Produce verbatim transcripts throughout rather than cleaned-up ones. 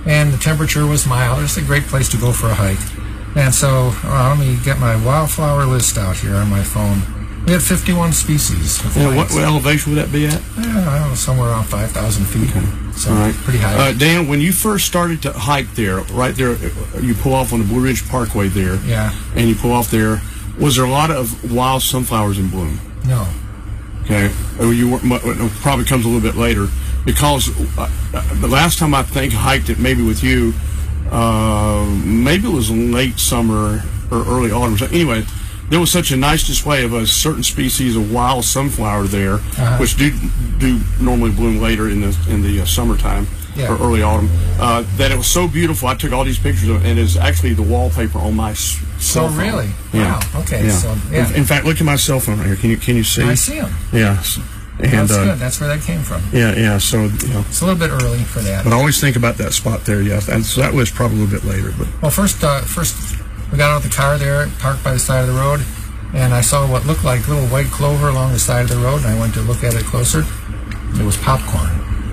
and the temperature was mild. It's a great place to go for a hike. And so, uh, let me get my wildflower list out here on my phone. We had fifty-one species. Yeah, what, what elevation would that be at? Yeah, I don't know, somewhere around five thousand feet. Okay. So, all right. Pretty high. Uh, Dan, when you first started to hike there, right there, you pull off on the Blue Ridge Parkway there. Yeah. And you pull off there. Was there a lot of wild sunflowers in bloom? No. Okay. Or you were, it probably comes a little bit later. Because uh, the last time I think hiked it, maybe with you, uh, maybe it was late summer or early autumn. So anyway, there was such a nice display of a certain species of wild sunflower there, uh-huh. which do do normally bloom later in the in the uh, summertime yeah. or early autumn. Uh, that it was so beautiful. I took all these pictures of it, and it's actually the wallpaper on my s- cell oh, phone. really? Yeah. Wow. Okay. Yeah. So yeah. In, in fact, look at my cell phone right here. Can you can you see? I see them. Yeah. And, That's uh, good. That's where that came from. Yeah, yeah. So you know, it's a little bit early for that. But I always think about that spot there. Yes, and so that was probably a little bit later. But well, first, uh, first we got out of the car there, parked by the side of the road, and I saw what looked like little white clover along the side of the road. And I went to look at it closer. It was popcorn.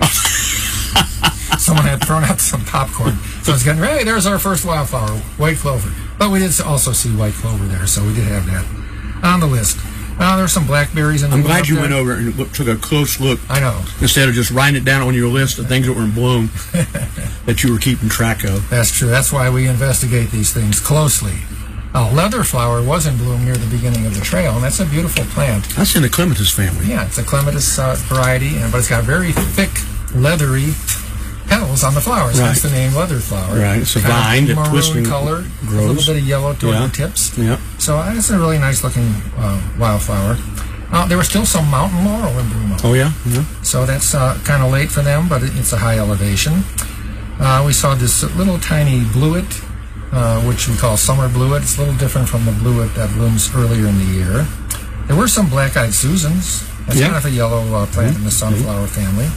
Someone had thrown out some popcorn. So I was getting, hey, there's our first wildflower, white clover. But we did also see white clover there, so we did have that on the list. Uh, there's some blackberries in the I'm glad you there. went over and look, took a close look. I know. Instead of just writing it down on your list of things that were in bloom that you were keeping track of. That's true. That's why we investigate these things closely. Uh, leatherflower was in bloom near the beginning of the trail, and that's a beautiful plant. That's in the clematis family. Yeah, it's a clematis uh, variety, and but it's got very thick, leathery petals on the flowers. Right. Hence the name leatherflower. Right, it's a kind vine that maroon twists and color, grows. A little bit of yellow toward yeah. the tips. Yeah. So uh, it's a really nice looking uh, wildflower. Uh, there was still some mountain laurel in bloom. Oh yeah. yeah. So that's uh, kind of late for them, but it, it's a high elevation. Uh, we saw this little tiny bluet, uh, which we call summer bluet. It's a little different from the bluet that blooms earlier in the year. There were some black-eyed Susans. That's yeah. kind of a yellow uh, plant mm-hmm. in the sunflower family.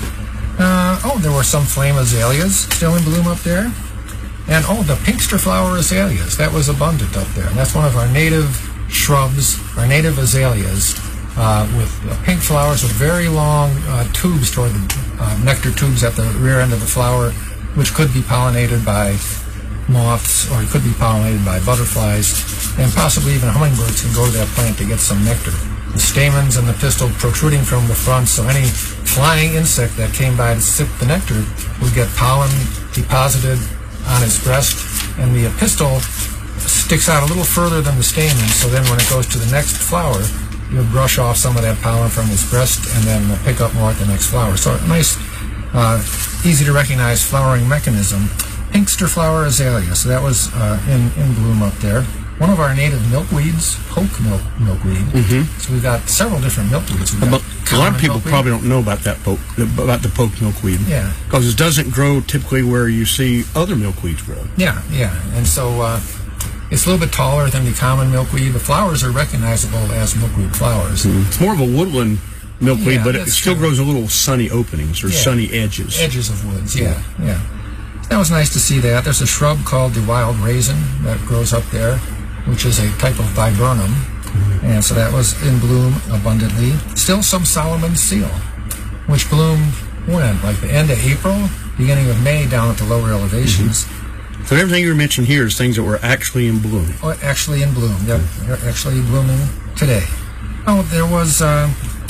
Uh, oh, there were some flame azaleas still in bloom up there. And, oh, the pinkster flower azaleas. That was abundant up there. And that's one of our native shrubs, our native azaleas, uh, with uh, pink flowers with very long uh, tubes toward the uh, nectar tubes at the rear end of the flower, which could be pollinated by moths or it could be pollinated by butterflies, and possibly even hummingbirds can go to that plant to get some nectar. The stamens and the pistil protruding from the front, so any flying insect that came by to sip the nectar would get pollen deposited on its breast, and the pistil sticks out a little further than the stamen, so then when it goes to the next flower, you'll brush off some of that pollen from its breast and then pick up more at the next flower. So a nice, uh, easy to recognize flowering mechanism. Pinkster flower azalea, so that was uh, in, in bloom up there. One of our native milkweeds, poke milk milkweed. Mm-hmm. So we've got several different milkweeds. But a lot of people milkweed. probably don't know about that poke, about the poke milkweed. Yeah. Because it doesn't grow typically where you see other milkweeds grow. Yeah, yeah. And so uh, it's a little bit taller than the common milkweed. The flowers are recognizable as milkweed flowers. Mm-hmm. It's more of a woodland milkweed, yeah, but it still true. grows a little sunny openings or yeah. sunny edges. Edges of woods, yeah, yeah. yeah. That was nice to see that. There's a shrub called the wild raisin that grows up there, which is a type of viburnum, mm-hmm. and so that was in bloom abundantly. Still some Solomon's seal, which bloomed when? Like the end of April, beginning of May down at the lower elevations. Mm-hmm. So everything you mentioned here is things that were actually in bloom. Oh, actually in bloom, yep. They're actually blooming today. Oh, there was... Uh,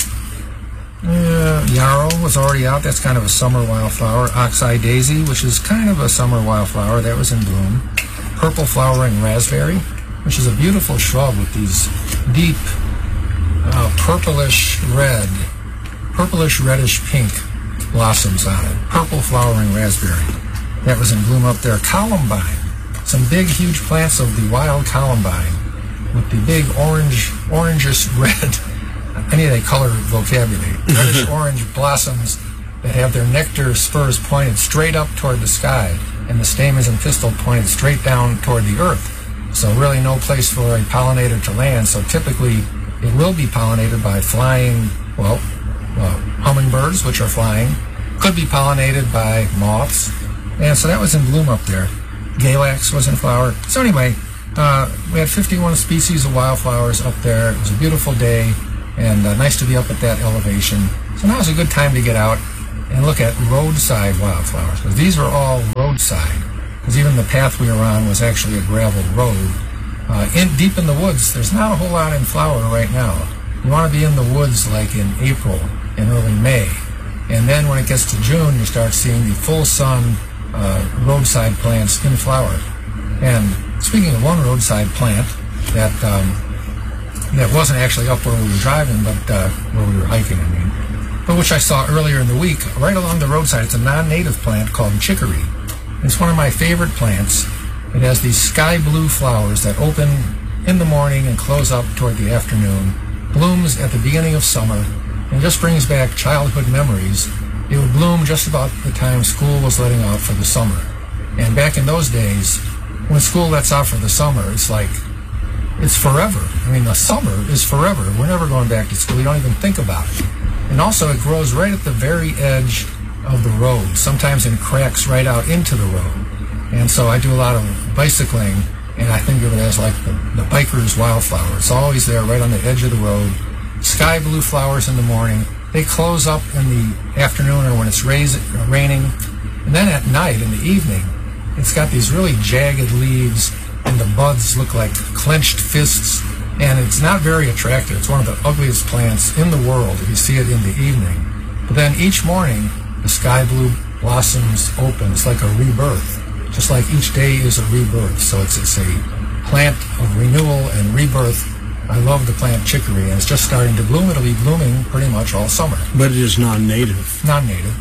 Uh, yarrow was already out. That's kind of a summer wildflower. Oxeye daisy, which is kind of a summer wildflower, that was in bloom. Purple flowering raspberry, which is a beautiful shrub with these deep uh, purplish red, purplish reddish pink blossoms on it. Purple flowering raspberry. That was in bloom up there. Columbine. Some big, huge plants of the wild columbine with the big orange, orangish red, any of that color vocabulary, reddish-orange blossoms that have their nectar spurs pointed straight up toward the sky, and the stamens and pistil pointed straight down toward the earth. So really no place for a pollinator to land, so typically it will be pollinated by flying, well, uh, hummingbirds, which are flying, could be pollinated by moths, and so that was in bloom up there. Galax was in flower. So anyway, uh, we had fifty-one species of wildflowers up there. It was a beautiful day, and uh, nice to be up at that elevation. So now is a good time to get out and look at roadside wildflowers, because these are all roadside, because even the path we were on was actually a gravel road. Uh, in deep in the woods, there's not a whole lot in flower right now. You want to be in the woods like in April and early May, and then when it gets to June, you start seeing the full sun uh, roadside plants in flower. And speaking of one roadside plant that um, that wasn't actually up where we were driving, but uh, where we were hiking, I mean, but which I saw earlier in the week, right along the roadside. It's a non-native plant called chicory. It's one of my favorite plants. It has these sky blue flowers that open in the morning and close up toward the afternoon. Blooms at the beginning of summer, and just brings back childhood memories. It would bloom just about the time school was letting off for the summer. And back in those days, when school lets off for the summer, it's like, it's forever. I mean, the summer is forever. We're never going back to school. You don't even think about it. And also, it grows right at the very edge of the road, sometimes in cracks right out into the road. And so I do a lot of bicycling, and I think of it as like the, the biker's wildflower. It's always there right on the edge of the road. Sky blue flowers in the morning. They close up in the afternoon or when it's raise, uh, raining. And then at night, in the evening, it's got these really jagged leaves, and the buds look like clenched fists, and it's not very attractive. It's one of the ugliest plants in the world if you see it in the evening. But then each morning, the sky blue blossoms open. It's like a rebirth, just like each day is a rebirth. So it's, it's a plant of renewal and rebirth. I love the plant chicory, and it's just starting to bloom. It'll be blooming pretty much all summer. But it is non-native. Non-native.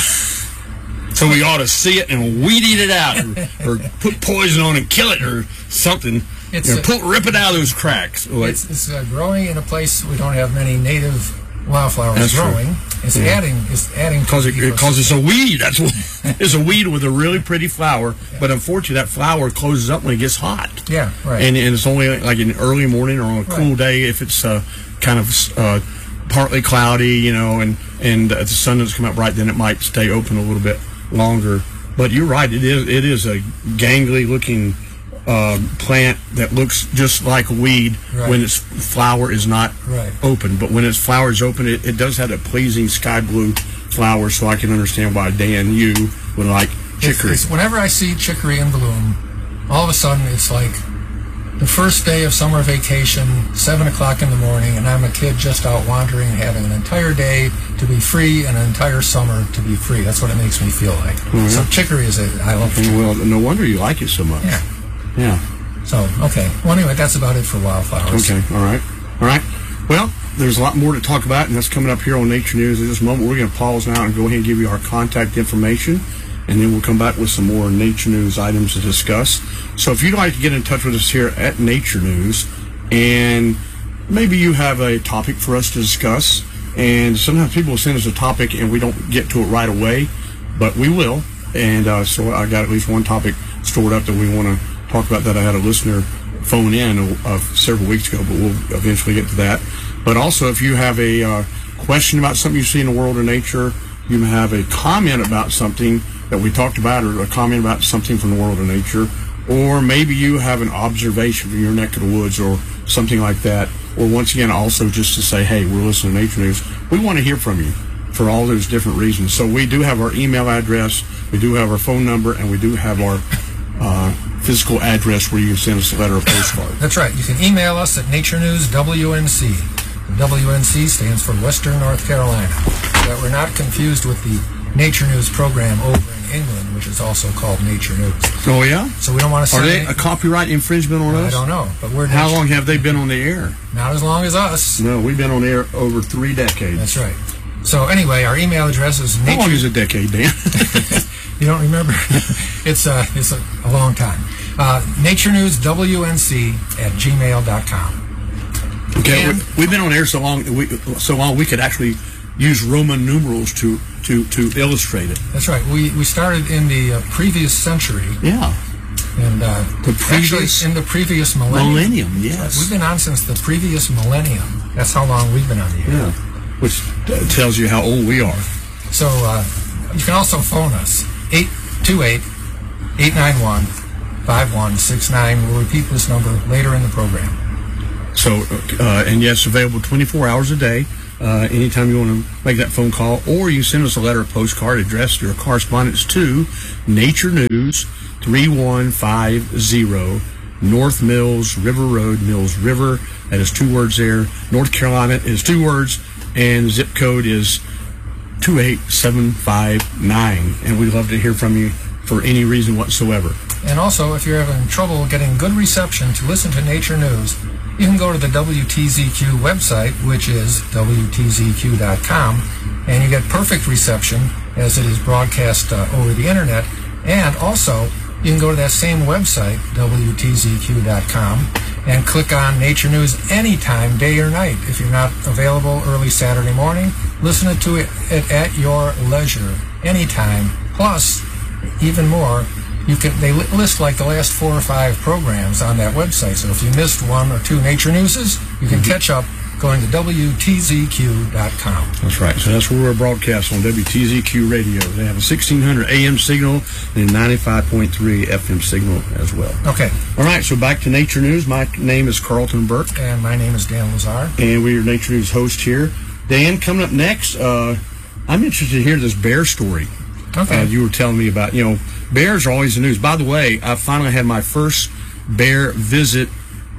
So we ought to see it and weed eat it out, or, or put poison on it and kill it, or something. It's you know, a, pull, rip it out of those cracks. It's, it's uh, growing in a place we don't have many native wildflowers That's growing. True. It's yeah. adding. It's adding because to it, the because it's a weed. That's what it's a weed with a really pretty flower. Yeah. But unfortunately, that flower closes up when it gets hot. Yeah, right. And, and it's only like in the early morning or on a cool right. day if it's uh, kind of uh, partly cloudy, you know, and and uh, the sun doesn't come out bright, then it might stay open a little bit longer. But you're right. It is it is a gangly looking uh, plant that looks just like a weed right. when its flower is not right. open. But when its flower is open, it, it does have a pleasing sky blue flower. So I can understand why Dan, you would like chicory. It's, it's, whenever I see chicory in bloom, all of a sudden it's like the first day of summer vacation, seven o'clock in the morning, and I'm a kid just out wandering, having an entire day to be free and an entire summer to be free. That's what it makes me feel like. Mm-hmm. So chicory is a, I love chicory. Well, no wonder you like it so much. Yeah. Yeah. So, okay. Well, anyway, that's about it for wildflowers. Okay. All right. All right. Well, there's a lot more to talk about, and that's coming up here on Nature News. At this moment, we're going to pause now and go ahead and give you our contact information, and then we'll come back with some more Nature News items to discuss. So if you'd like to get in touch with us here at Nature News, and maybe you have a topic for us to discuss, and sometimes people will send us a topic and we don't get to it right away, but we will. And uh, so I got at least one topic stored up that we want to talk about that I had a listener phone in uh, several weeks ago, but we'll eventually get to that. But also, if you have a uh, question about something you see in the world of nature, you may have a comment about something that we talked about, or a comment about something from the world of nature, or maybe you have an observation from your neck of the woods or something like that, or once again, also just to say, hey, we're listening to Nature News. We want to hear from you for all those different reasons. So we do have our email address, we do have our phone number, and we do have our uh, physical address where you can send us a letter or postcard. That's right. You can email us at Nature News W N C. The W N C stands for Western North Carolina. So that we're not confused with the Nature News program over in England, which is also called Nature News. Oh, yeah? So we don't want to Are say... they a copyright infringement on no, us? I don't know. But we're How nature- long have they been on the air? Not as long as us. No, we've been on the air over three decades. That's right. So anyway, our email address is... How nature- long is a decade, Dan? You don't remember? it's uh, it's a, a long time. Uh, Nature News W N C at gmail dot com. Okay, And, we, we've been on air so long, we, so long we could actually use Roman numerals to, to, to illustrate it. That's right. We we started in the uh, previous century. Yeah. And uh, the previous actually in the previous millennium. Millennium, yes. We've been on since the previous millennium. That's how long we've been on the air. Yeah. Which uh, tells you how old we are. So uh, you can also phone us, eight two eight, eight nine one, five one six nine. We'll repeat this number later in the program. So, uh, and yes, available twenty-four hours a day. uh, anytime you want to make that phone call, or you send us a letter or postcard addressed your correspondence to Nature News, three one five zero North Mills River Road, Mills River. That is two words there. North Carolina is two words, and the zip code is two eight seven five nine. And we'd love to hear from you for any reason whatsoever. And also, if you're having trouble getting good reception to listen to Nature News, you can go to the W T Z Q website, which is W T Z Q dot com, and you get perfect reception as it is broadcast uh, over the internet. And also, you can go to that same website, W T Z Q dot com, and click on Nature News anytime, day or night. If you're not available early Saturday morning, listen to it at, at your leisure, anytime. Plus, even more, you can they li- list like the last four or five programs on that website. So if you missed one or two Nature Newses, you can mm-hmm. catch up going to W T Z Q dot com. That's right. So that's where we're broadcast on W T Z Q Radio. They have a sixteen hundred A M signal and a ninety-five point three F M signal as well. Okay. All right, so back to Nature News. My name is Carlton Burke. And my name is Dan Lazar. And we're your Nature News host here. Dan, coming up next, uh, I'm interested to hear this bear story. Okay. Uh, you were telling me about, you know, bears are always in the news. By the way, I finally had my first bear visit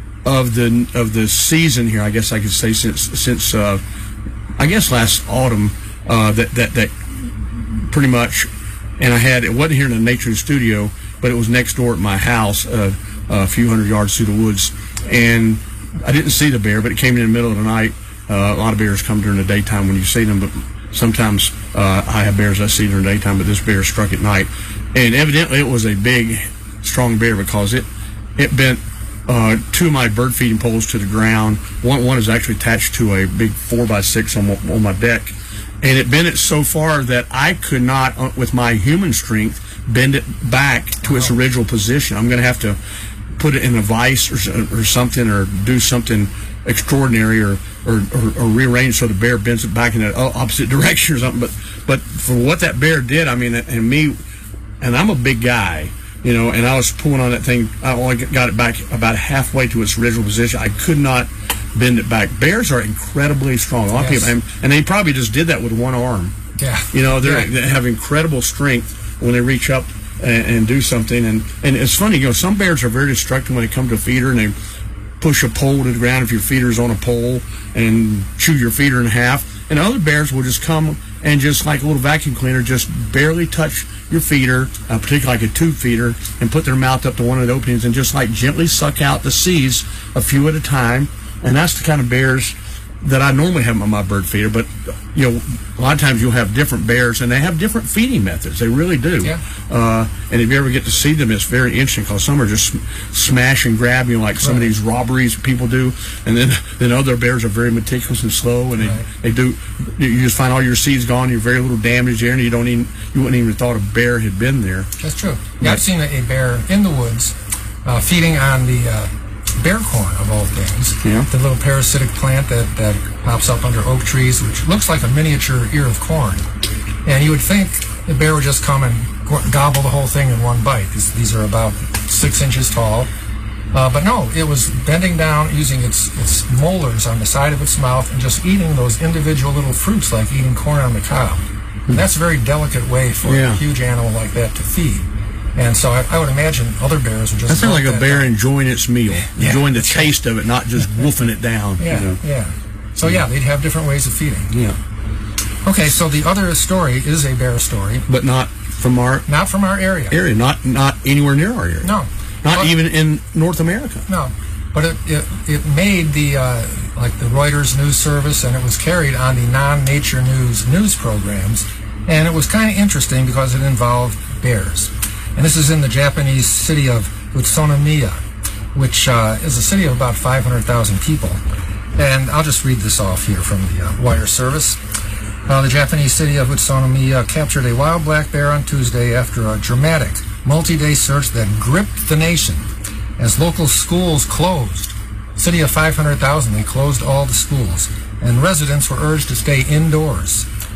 of the of the season here. I guess I could say since since uh, I guess last autumn. Uh, that that that pretty much. And I had it wasn't here in the Nature Studio, but it was next door at my house, uh, a few hundred yards through the woods. And I didn't see the bear, but it came in the middle of the night. Uh, a lot of bears come during the daytime when you see them, but sometimes uh, I have bears I see during the daytime, but this bear struck at night. And evidently it was a big, strong bear because it it bent uh, two of my bird feeding poles to the ground. One one is actually attached to a big four by six on, on my deck. And it bent it so far that I could not, uh, with my human strength, bend it back to its original position. I'm going to have to put it in a vise or, or something, or do something extraordinary, or, or, or, or rearrange so the bear bends it back in the opposite direction or something. But but for what that bear did, I mean, and me, and I'm a big guy, you know, and I was pulling on that thing. I only got it back about halfway to its original position. I could not bend it back. Bears are incredibly strong. A lot Yes. of people, and, and they probably just did that with one arm. Yeah. You know, they're, Yeah. they have incredible strength when they reach up and, and do something. And, and it's funny, you know, some bears are very destructive when they come to a feeder and they push a pole to the ground if your feeder's on a pole and chew your feeder in half. And other bears will just come and just like a little vacuum cleaner, just barely touch your feeder, uh, particularly like a tube feeder, and put their mouth up to one of the openings and just like gently suck out the seeds a few at a time. And that's the kind of bears that I normally have on my bird feeder. But, you know, a lot of times you'll have different bears, and they have different feeding methods. They really do. Yeah. Uh, and if you ever get to see them, it's very interesting because some are just smash and grab, you know, like some of Right. these robberies people do. And then, then other bears are very meticulous and slow, and they, Right. they do, you just find all your seeds gone, you're very little damage there, and you don't even, you wouldn't even thought a bear had been there. That's true. Yeah, I've seen a, a bear in the woods uh, feeding on the uh, bear corn, of all things. Yeah. The little parasitic plant that, that pops up under oak trees, which looks like a miniature ear of corn. And you would think the bear would just come and go- gobble the whole thing in one bite. These, these are about six inches tall. Uh, but no, it was bending down, using its, its molars on the side of its mouth, and just eating those individual little fruits like eating corn on the cob. And that's a very delicate way for Yeah. a huge animal like that to feed. And so I, I would imagine other bears would just... That sounds like gulp a that bear down. enjoying its meal, Yeah, enjoying the that's right. taste of it, not just wolfing it down. Yeah, you know. yeah. So yeah, they'd have different ways of feeding. Yeah. Okay, so the other story is a bear story, But not from our not from our area. area, not not anywhere near our area. No. Not But- even in North America. No. But it, it, it made the, uh, like the Reuters news service, and it was carried on the non-nature news news programs. And it was kind of interesting because it involved bears. And this is in the Japanese city of Utsunomiya, which uh, is a city of about five hundred thousand people. And I'll just read this off here from the uh, wire service. Uh, the Japanese city of Utsunomiya captured a wild black bear on Tuesday after a dramatic multi-day search that gripped the nation as local schools closed. City of five hundred thousand, they closed all the schools, and residents were urged to stay indoors.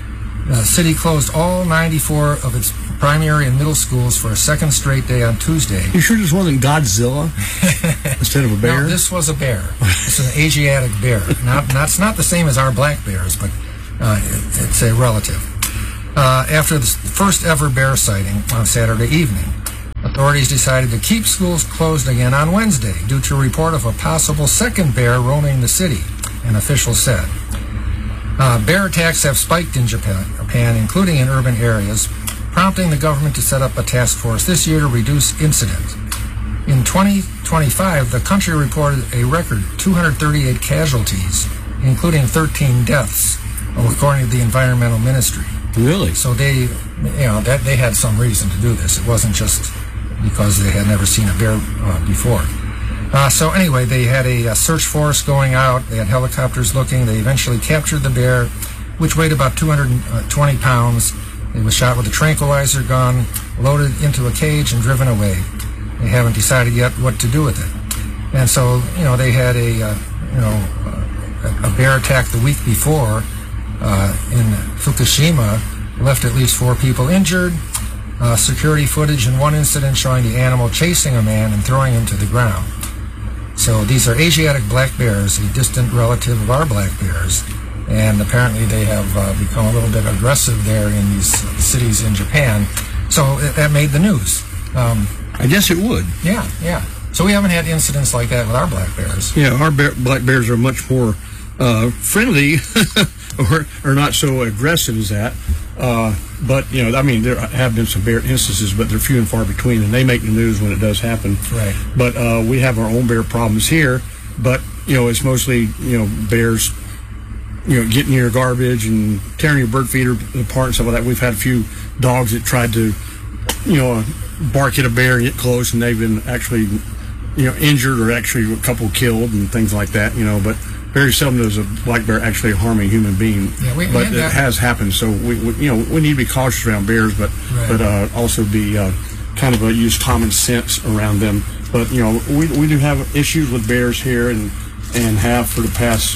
The city closed all ninety-four of its primary and middle schools for a second straight day on Tuesday. You sure this wasn't Godzilla instead of a bear? No, this was a bear. It's an Asiatic bear. Not, not, it's not the same as our black bears, but uh, it, it's a relative. Uh, after the first ever bear sighting on Saturday evening, authorities decided to keep schools closed again on Wednesday due to a report of a possible second bear roaming the city, an official said. Uh, bear attacks have spiked in Japan, Japan, including in urban areas, prompting the government to set up a task force this year to reduce incidents. In twenty twenty-five, the country reported a record two hundred thirty-eight casualties, including thirteen deaths, according to the Environmental Ministry. Really? So they, you know, that they had some reason to do this. It wasn't just because they had never seen a bear uh, before. Uh, so anyway, they had a, a search force going out. They had helicopters looking. They eventually captured the bear, which weighed about two hundred twenty pounds. It was shot with a tranquilizer gun, loaded into a cage, and driven away. They haven't decided yet what to do with it. And so, you know, they had a, uh, you know, uh, a bear attack the week before uh, in Fukushima, left at least four people injured. Uh, security footage in one incident showing the animal chasing a man and throwing him to the ground. So these are Asiatic black bears, a distant relative of our black bears. And apparently they have uh, become a little bit aggressive there in these cities in Japan. So it, that made the news. Um, I guess it would. Yeah, yeah. So we haven't had incidents like that with our black bears. Yeah, our bear, black bears are much more uh, friendly or, or not so aggressive as that. Uh, but, you know, I mean, there have been some bear instances, but they're few and far between, and they make the news when it does happen. Right. But uh, we have our own bear problems here, but, you know, it's mostly, you know, bears, you know, getting your garbage and tearing your bird feeder apart and stuff like that. We've had a few dogs that tried to, you know, bark at a bear and get close, and they've been actually, you know, injured or actually a couple killed and things like that, you know, but very seldom does a black bear actually harm a human being. Yeah, we, but we it that. has happened, so we, we, you know, we need to be cautious around bears, but Right. but uh, also be uh, kind of uh, use common sense around them. But you know, we we do have issues with bears here, and and have for the past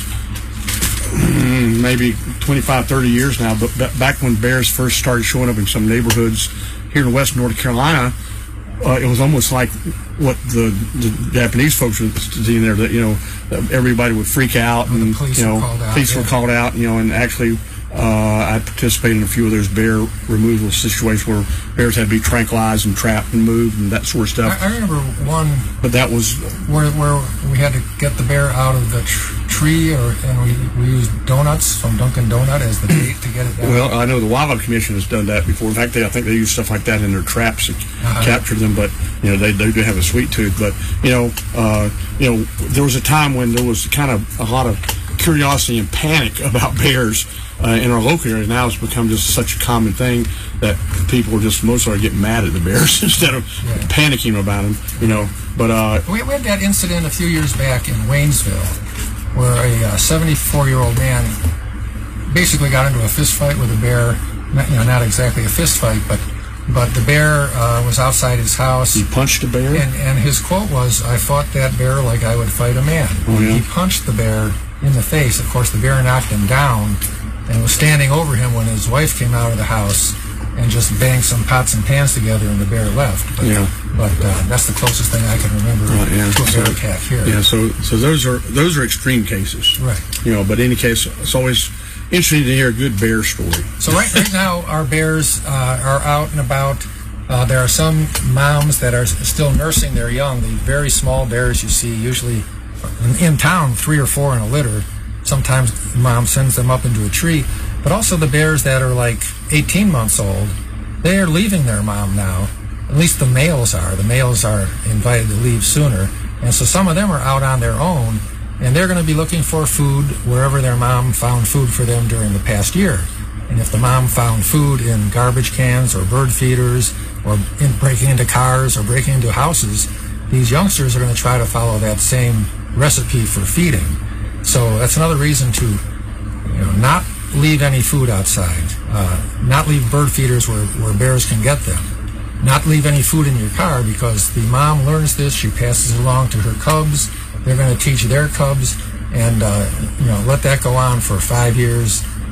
maybe twenty-five, thirty years now. But b- back when bears first started showing up in some neighborhoods here in West North Carolina, uh, it was almost like what the, the Japanese folks were seeing there, that, you know, everybody would freak out, When the and, police you know, were called out, police yeah. were called out, you know, and actually uh, I participated in a few of those bear removal situations where bears had to be tranquilized and trapped and moved and that sort of stuff. I, I remember one But that was, where where we had to get the bear out of the tr- tree, or and we, we used donuts from Dunkin' Donut as the bait to get it down. well, I know the Wildlife Commission has done that before. In fact, they, I think they use stuff like that in their traps to Uh-huh. capture them, but, you know, they, they do have a sweet tooth. But, you know, uh, you know, there was a time when there was kind of a lot of curiosity and panic about bears uh, in our local area. Now it's become just such a common thing that people are just mostly are getting mad at the bears instead of Yeah. panicking about them, you know. But uh, We, we had that incident a few years back in Waynesville, where a seventy-four-year-old man basically got into a fist fight with a bear. Not, you know, not exactly a fist fight, but but the bear uh, was outside his house. he punched a bear. And, and his quote was, "I fought that bear like I would fight a man." Oh, yeah? He punched the bear in the face. Of course, the bear knocked him down and was standing over him when his wife came out of the house and just banged some pots and pans together, and the bear left. But, Yeah. but uh, that's the closest thing I can remember Right, yeah. to a bear So- attack here. Yeah, so so those are those are extreme cases. Right. You know, but in any case, it's always interesting to hear a good bear story. So right, right now, our bears uh, are out and about. Uh, there are some moms that are s- still nursing their young. The very small bears you see, usually in, in town, three or four in a litter. Sometimes mom sends them up into a tree. But also the bears that are like eighteen months old, they are leaving their mom now. At least the males are. The males are invited to leave sooner. And so some of them are out on their own, and they're going to be looking for food wherever their mom found food for them during the past year. And if the mom found food in garbage cans or bird feeders or in breaking into cars or breaking into houses, these youngsters are going to try to follow that same recipe for feeding. So that's another reason to, you know, not leave any food outside, uh, not leave bird feeders where, where bears can get them, not leave any food in your car, because the mom learns this, she passes it along to her cubs, they're going to teach their cubs, and uh, you know, let that go on for five years,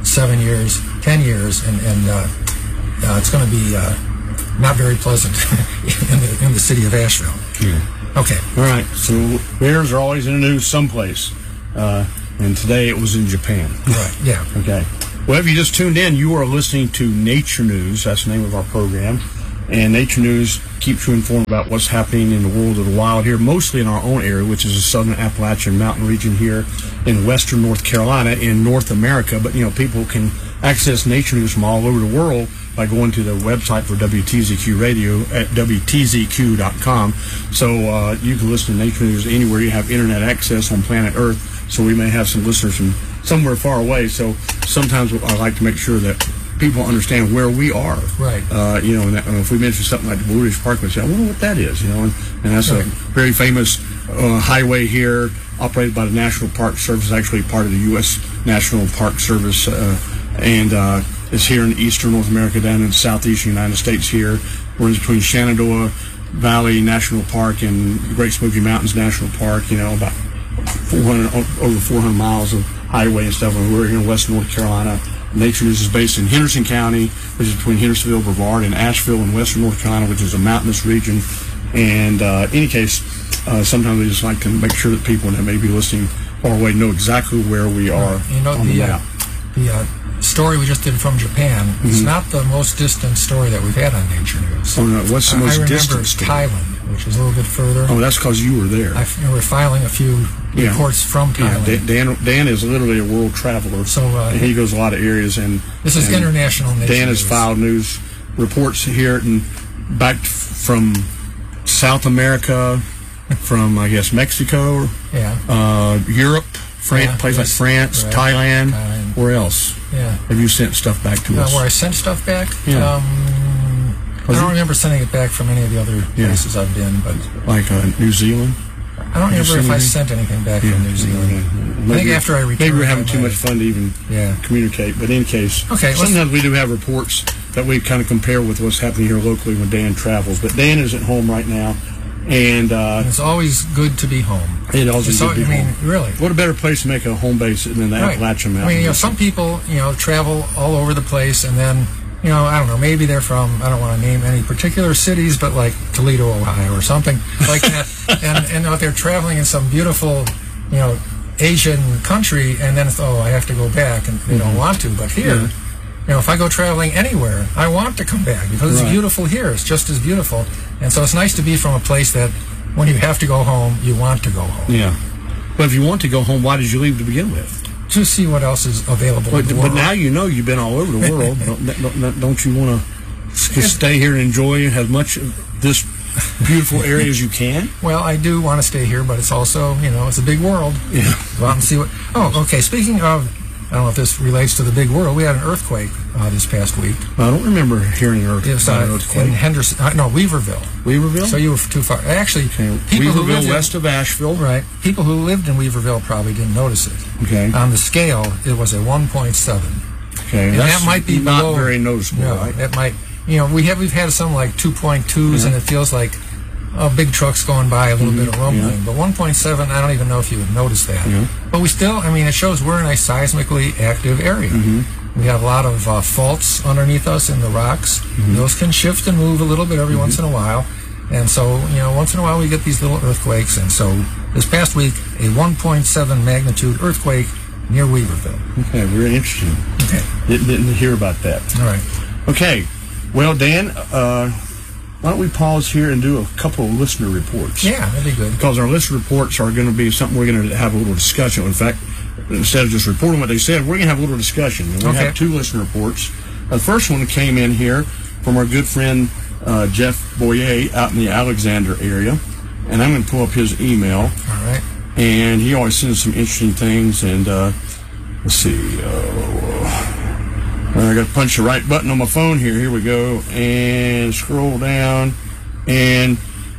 seven years, ten years, and, and uh, uh, it's going to be uh, not very pleasant in, the, in the city of Asheville. Yeah. Okay. All right. So bears are always in the news someplace. Uh, and today it was in Japan. Right, yeah. Okay. Well, if you just tuned in, you are listening to Nature News. That's the name of our program. And Nature News keeps you informed about what's happening in the world of the wild here, mostly in our own area, which is the southern Appalachian Mountain region here in western North Carolina in North America. But, you know, people can access Nature News from all over the world by going to the website for W T Z Q Radio at W T Z Q dot com. So uh, you can listen to Nature News anywhere you have internet access on planet Earth. So we may have some listeners from somewhere far away. So sometimes I like to make sure that people understand where we are. Right. Uh, you know, and that, uh, if we mention something like the Blue Ridge Parkway, say, I wonder what that is, you know, and, and that's right. a very famous uh, highway here operated by the National Park Service, actually part of the U S National Park Service, uh, and uh, it's here in eastern North America, down in the southeastern United States here. We're in between Shenandoah Valley National Park and Great Smoky Mountains National Park, you know, about four hundred, over four hundred miles of highway and stuff, and we're here in western North Carolina. Nature News is based in Henderson County, which is between Hendersonville, Brevard, and Asheville in western North Carolina, which is a mountainous region. And uh, in any case, uh, sometimes we just like to make sure that people that may be listening far away know exactly where we are you know, on the, the uh, map. the uh, story we just did from Japan mm-hmm. is not the most distant story that we've had on Nature News. Oh, no. What's the uh, most I distant story? I remember Thailand, which is a little bit further. Oh, that's because you were there. I, you know, we're filing a few yeah. reports from Thailand. Yeah, Dan, Dan is literally a world traveler. So uh, and he goes a lot of areas. And this is and international Nature Dan has News. filed news reports here and back from South America, from, I guess, Mexico, yeah. uh, Europe, France, yeah, places yes, like France, right. Thailand. Thailand. Where else? Yeah. Have you sent stuff back to uh, us? Where I sent stuff back? Yeah. Um, I don't remember sending it back from any of the other yeah. places I've been, but like uh, New Zealand. I don't remember if I sent anything back yeah. from New Zealand. Yeah. I think after I returned, maybe we're having too much fun to even yeah. communicate. But in any case, okay, sometimes we do have reports that we kind of compare with what's happening here locally when Dan travels. But Dan is at home right now, and, uh, and it's always good to be home. It always it's good to be I mean, home. Really, what a better place to make a home base than the right. Appalachian Mountains. I mean, you know, some people, you know, travel all over the place, and then, you know, I don't know, maybe they're from, I don't want to name any particular cities, but like Toledo, Ohio, or something like that, and and you know, they're traveling in some beautiful, you know, Asian country, and then it's, oh, I have to go back, and they mm-hmm. don't want to. But here, yeah. you know, if I go traveling anywhere, I want to come back because it's right. beautiful here. It's just as beautiful, and so it's nice to be from a place that, when you have to go home, you want to go home. Yeah. But if you want to go home, why did you leave to begin with? To see what else is available But, in the but world. now you know you've been all over the world. don't, don't, don't you want to just stay here and enjoy as much of this beautiful area as you can? Well, I do want to stay here, but it's also, you know, it's a big world. Yeah. Go out and see what... Oh, okay, speaking of... I don't know if this relates to the big world. We had an earthquake uh, this past week. I don't remember hearing an earthquake. It was uh, in Henderson... Uh, no, Weaverville. Weaverville? So you were too far. Actually, okay. people who lived Weaverville, west in, of Asheville. Right. People who lived in Weaverville probably didn't notice it. Okay. On the scale, it was a one point seven. Okay. And That's that might be not below, very noticeable, no, right? It might... You know, we have, we've had some like two point twos, yeah. and it feels like oh, big trucks going by, a little mm-hmm. bit of rumbling. Yeah. But one point seven, I don't even know if you would notice that. Yeah. But we still, I mean, it shows we're in a seismically active area. Mm-hmm. We have a lot of uh, faults underneath us in the rocks. Mm-hmm. Those can shift and move a little bit every mm-hmm. once in a while. And so, you know, once in a while we get these little earthquakes. And so this past week, a one point seven magnitude earthquake near Weaverville. Okay, very interesting. Okay. Didn't, didn't hear about that. All right. Okay. Well, Dan, uh, why don't we pause here and do a couple of listener reports? Yeah, that'd be good. Because our listener reports are going to be something we're going to have a little discussion. In fact, instead of just reporting what they said, we're going to have a little discussion. And we okay. have two listener reports. Uh, the first one came in here from our good friend uh, Jeff Boyer out in the Alexander area. And I'm going to pull up his email. All right. And he always sends some interesting things. And uh, let's see. Uh, I got to punch the right button on my phone here. Here we go. And scroll down. And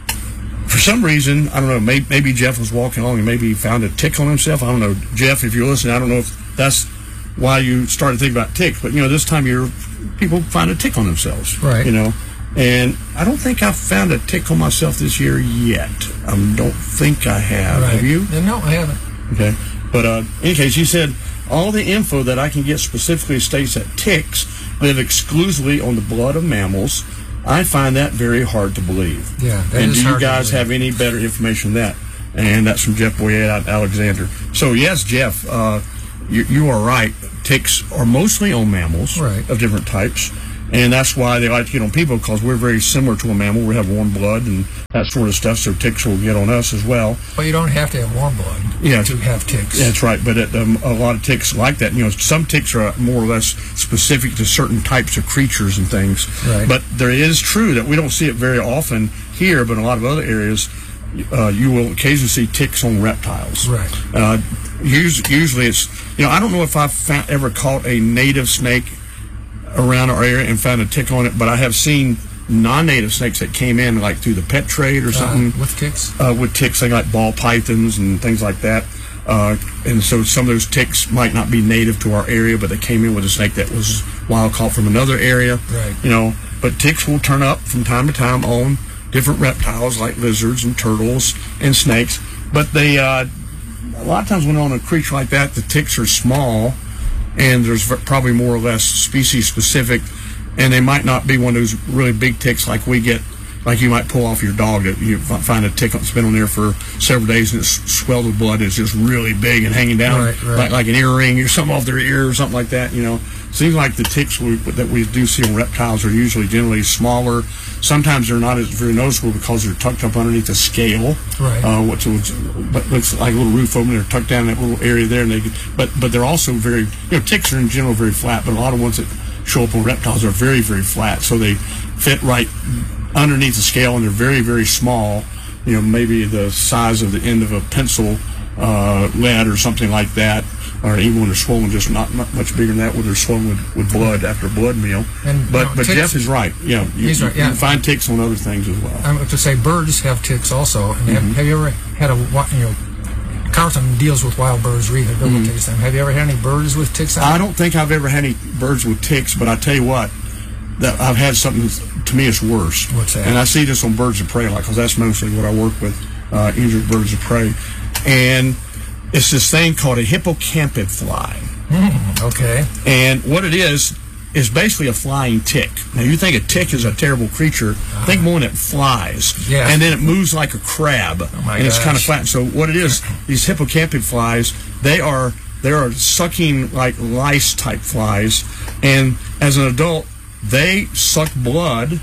for some reason, I don't know, maybe, maybe Jeff was walking along and maybe he found a tick on himself. I don't know. Jeff, if you're listening, I don't know if that's why you started thinking about ticks. But, you know, this time of year, people find a tick on themselves. Right. You know. And I don't think I've found a tick on myself this year yet. I don't think I have. Right. Have you? No, I haven't. Okay. But uh, in any case, he said, all the info that I can get specifically states that ticks live exclusively on the blood of mammals. I find that very hard to believe. Yeah, that and is do you hard to guys believe. have any better information than that? And that's from Jeff Boyette out of Alexander. So yes, Jeff, uh, you, you are right. Ticks are mostly on mammals Right. of different types. And that's why they like to get on people, because we're very similar to a mammal. We have warm blood and that sort of stuff, so ticks will get on us as well. Well, you don't have to have warm blood Yeah. to have ticks. That's right, but it, um, a lot of ticks like that. You know, some ticks are more or less specific to certain types of creatures and things. Right. But there is true that we don't see it very often here, but in a lot of other areas, uh, you will occasionally see ticks on reptiles. Right. Uh, usually, usually it's, you know, I don't know if I've found, ever caught a native snake around our area and found a tick on it, but I have seen non-native snakes that came in like through the pet trade or something Uh, with ticks? uh, with ticks, like, like ball pythons and things like that. Uh, and so some of those ticks might not be native to our area, but they came in with a snake that was wild caught from another area. Right. You know, but ticks will turn up from time to time on different reptiles like lizards and turtles and snakes. But they, uh, a lot of times when on a creature like that, the ticks are small, and there's v- probably more or less species specific, and they might not be one of those really big ticks like we get, like you might pull off your dog. That you f- find a tick that's been on there for several days and it's swelled with blood. It's just really big and hanging down, Right, right. Like, like an earring or something off their ear or something like that. You know, seems like the ticks we, that we do see on reptiles are usually generally smaller. Sometimes they're not as very noticeable because they're tucked up underneath the scale, Right. uh, which looks, but looks like a little roof open. They're tucked down in that little area there, and they. But but they're also very. You know, ticks are in general very flat, but a lot of ones that show up on reptiles are very very flat, so they fit right underneath the scale, and they're very very small. You know, maybe the size of the end of a pencil uh, lead or something like that. Or even when they're swollen, just not, not much bigger than that, when they're swollen with, with blood after a blood meal. And, but you know, but ticks- Jeff is right. Yeah, you, He's right, you yeah. can find ticks on other things as well. I'm to say birds have ticks also. And Mm-hmm. have, have you ever had a, wi- you know, Carlton deals with wild birds, rehabilitates them. Have you ever had any birds with ticks on Mm-hmm. I them? don't think I've ever had any birds with ticks, but I tell you what, that I've had something that's, to me it's worse. What's that? And I see this on birds of prey, like, because that's mostly what I work with, uh, injured birds of prey. And it's this thing called a hippocampid fly. Okay. And what it is, is basically a flying tick. Now, you think a tick is a terrible creature. Think more when it flies. Yeah. And then it moves like a crab. Oh my and it's kind of gosh. flat. So what it is, these hippocampid flies, they are they are sucking like lice type flies. And as an adult, they suck blood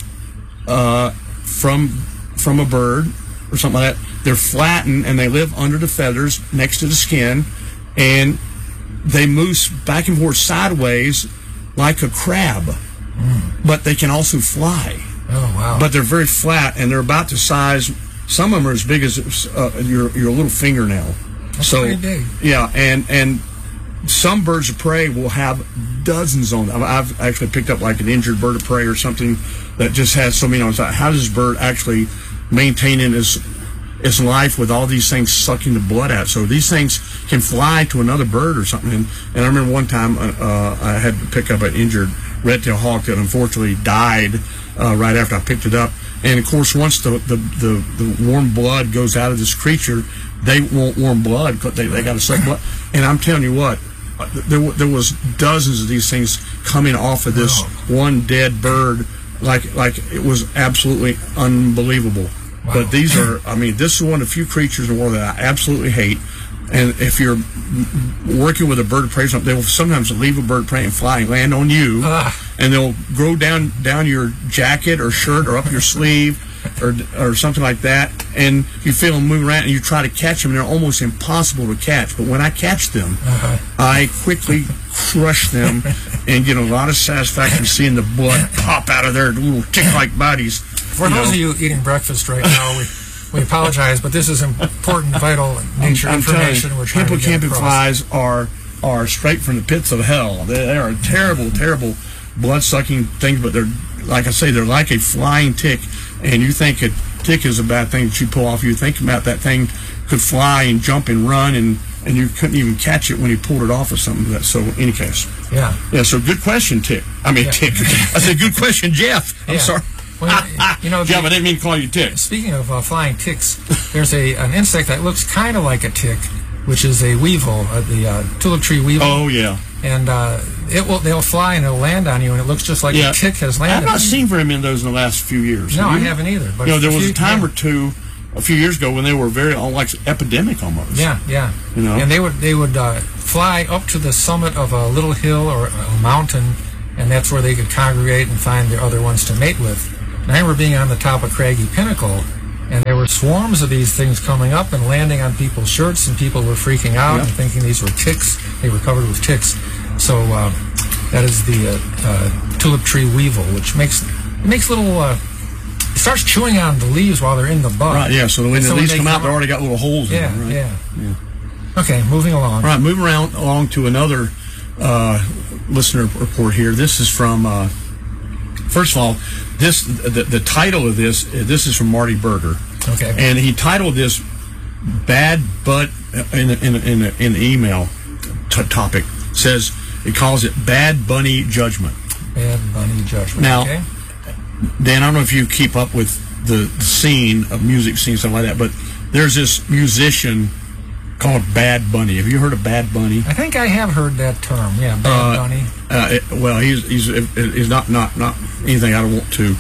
uh, from from a bird or something like that. They're flattened and they live under the feathers next to the skin, and they move back and forth sideways like a crab. Mm. But they can also fly. Oh, wow. But they're very flat, and they're about the size. Some of them are as big as uh, your your little fingernail. That's so pretty big. Yeah, and and some birds of prey will have dozens on them. I've actually picked up like an injured bird of prey or something that just has so many on it. How does this bird actually maintain its its life with all these things sucking the blood out? So these things can fly to another bird or something. And, and I remember one time uh, I had to pick up an injured red-tailed hawk that unfortunately died uh, right after I picked it up. And of course, once the, the, the, the warm blood goes out of this creature, they want warm blood because they, they got to suck blood. And I'm telling you what, there, there was dozens of these things coming off of this Oh. one dead bird, like like it was absolutely unbelievable. Wow. But these are, I mean, this is one of the few creatures in the world that I absolutely hate. And if you're working with a bird of prey, or something, they will sometimes leave a bird of prey and fly and land on you, Ah. and they'll grow down down your jacket or shirt or up your sleeve or or something like that. And you feel them move around, and you try to catch them, and they're almost impossible to catch. But when I catch them, Uh-huh. I quickly crush them and get a lot of satisfaction seeing the blood pop out of their little tick-like bodies. For you those know. of you eating breakfast right now, we, we apologize, but this is important, vital nature I'm telling information you, we're trying to get hippocampid across. flies are are straight from the pits of hell. They, they are terrible, terrible blood-sucking things, but they're, like I say, they're like a flying tick. And you think a tick is a bad thing that you pull off. You think about that thing could fly and jump and run, and, and you couldn't even catch it when you pulled it off or something. That, so, in any case. Yeah. Yeah, so good question, Tick. I mean, Yeah. Tick. I said good question, Jeff. I'm Yeah. sorry. Well, you know, Jeff, the- I didn't mean to call you Tick. Speaking of uh, flying ticks, there's a an insect that looks kind of like a tick, which is a weevil, uh, the uh, tulip tree weevil. Oh yeah. And uh, it will they'll fly and it'll land on you, and it looks just like Yeah. a tick has landed. I've not seen very many of those in the last few years. No, Have I you? haven't either. But You know, there if was you- a time yeah. or two a few years ago when they were very uh, like epidemic almost. Yeah, yeah. You know? And they would they would uh, fly up to the summit of a little hill or a mountain, and that's where they could congregate and find the other ones to mate with. And I remember being on the top of Craggy Pinnacle, and there were swarms of these things coming up and landing on people's shirts, and people were freaking out Yeah. and thinking these were ticks. They were covered with ticks. So uh, that is the uh, uh, tulip tree weevil, which makes it makes little. Uh, it starts chewing on the leaves while they're in the bud. Right. Yeah. So when And the so when leaves they come out, come they up- already got little holes Yeah, in them. Right? yeah, Yeah. Okay, moving along. All right, moving around along to another uh, listener report here. This is from, uh, first of all, this the, the title of this this is from Marty Berger, Okay. and he titled this "Bad Butt" in a, in a, in, a, in the email t- topic. Says he calls it "Bad Bunny Judgment." Bad Bunny Judgment. Now, okay. Dan, I don't know if you keep up with the scene of music scene stuff like that, but there's this musician called Bad Bunny. Have you heard of Bad Bunny? I think I have heard that term. Yeah, Bad Uh, Bunny. Uh, it, well, he's he's he's not not not anything I don't want to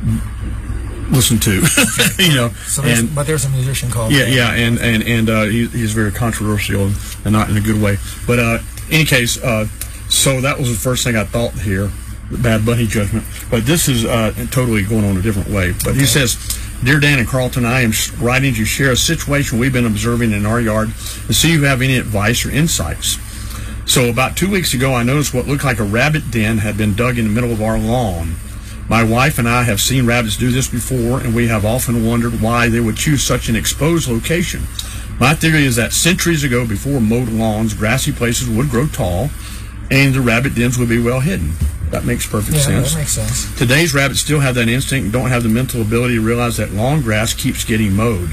listen to, you know. So there's, and but there's a musician called. yeah, Bad yeah, and and and uh, he, he's very controversial and not in a good way. But uh, in any case, uh, so that was the first thing I thought here, the Bad Bunny judgment. But this is uh, totally going on a different way. But he says, "Dear Dan and Carlton, I am sh- writing to share a situation we've been observing in our yard and see if you have any advice or insights. So about two weeks ago, I noticed what looked like a rabbit den had been dug in the middle of our lawn. My wife and I have seen rabbits do this before, and we have often wondered why they would choose such an exposed location. My theory is that centuries ago, before mowed lawns, grassy places would grow tall, and the rabbit dens would be well hidden. That makes perfect Yeah, sense. that makes sense. Today's rabbits still have that instinct and don't have the mental ability to realize that lawn grass keeps getting mowed.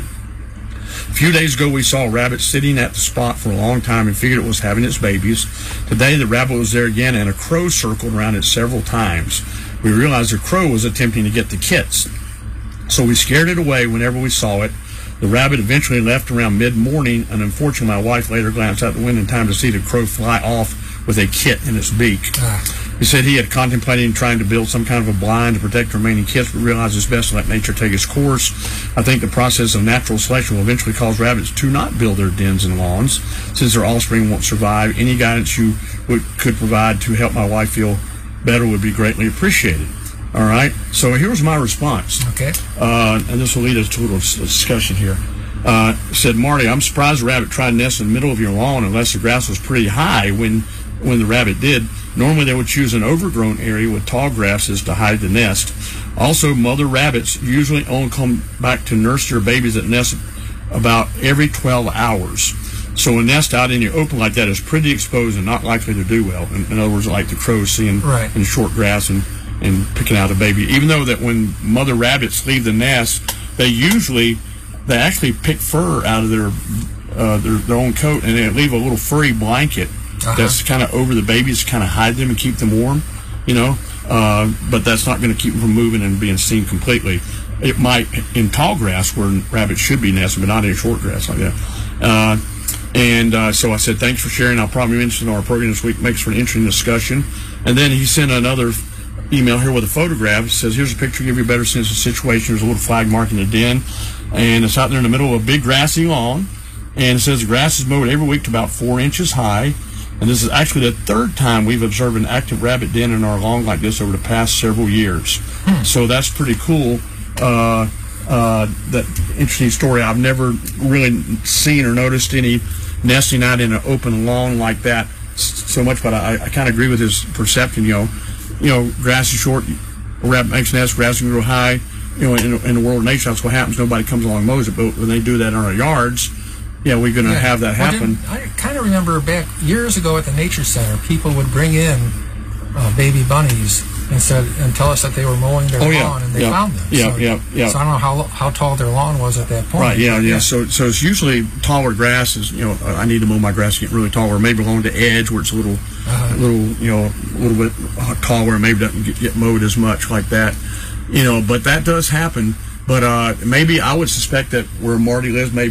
A few days ago, we saw a rabbit sitting at the spot for a long time and figured it was having its babies. Today, the rabbit was there again, and a crow circled around it several times. We realized the crow was attempting to get the kits. So we scared it away whenever we saw it. The rabbit eventually left around mid-morning, and unfortunately, my wife later glanced out the window in time to see the crow fly off with a kit in its beak. Ah. He said he had contemplated trying to build some kind of a blind to protect the remaining kits, but realized it's best to let nature take its course. I think the process of natural selection will eventually cause rabbits to not build their dens and lawns, since their offspring won't survive. Any guidance you would, could provide to help my wife feel better would be greatly appreciated. All right, so here's my response. Okay. Uh, and this will lead us to a little s- discussion here. Uh, said, Marty, I'm surprised a rabbit tried to nest in the middle of your lawn unless the grass was pretty high when when the rabbit did. Normally they would choose an overgrown area with tall grasses to hide the nest. Also, mother rabbits usually only come back to nurse their babies that nest about every twelve hours. So a nest out in the open like that is pretty exposed and not likely to do well. In, in other words, like the crows seeing Right. in short grass and, and picking out a baby. Even though that when mother rabbits leave the nest, they usually, they actually pick fur out of their uh, their, their own coat, and they leave a little furry blanket Uh-huh. that's kind of over the babies to kind of hide them and keep them warm, you know. Uh, but that's not going to keep them from moving and being seen completely. It might in tall grass where rabbits should be nesting, but not in short grass like that. Uh, and uh, so I said, thanks for sharing. I'll probably mention our program this week. Makes for an interesting discussion. And then he sent another email here with a photograph. It says, here's a picture to give you a better sense of the situation. There's a little flag marking the den, and it's out there in the middle of a big grassy lawn. And it says the grass is mowed every week to about four inches high. And this is actually the third time we've observed an active rabbit den in our lawn like this over the past several years. Hmm. So that's pretty cool. Uh, uh, that interesting story. I've never really seen or noticed any nesting out in an open lawn like that so much, but I, I kind of agree with his perception. You know, you know, grass is short, a rabbit makes a nest, grass can grow high. You know, in, in the world of nature, that's what happens. Nobody comes along and mows it, but when they do that in our yards, yeah, we're going to Yeah. have that Well, happen. didn't- I kind of remember back years ago at the Nature Center, people would bring in uh, baby bunnies and said and tell us that they were mowing their Oh, yeah. lawn and they Yeah. found them. Yeah, so, yeah, yeah. So I don't know how how tall their lawn was at that point. Right, yeah, but yeah. So, so it's usually taller grass. Is you know, I need to mow my grass to get really tall, or maybe along the edge where it's a little, Uh-huh. a little, you know, a little bit taller, and maybe doesn't get, get mowed as much like that. You know, but that does happen. But uh, maybe I would suspect that where Marty lives, maybe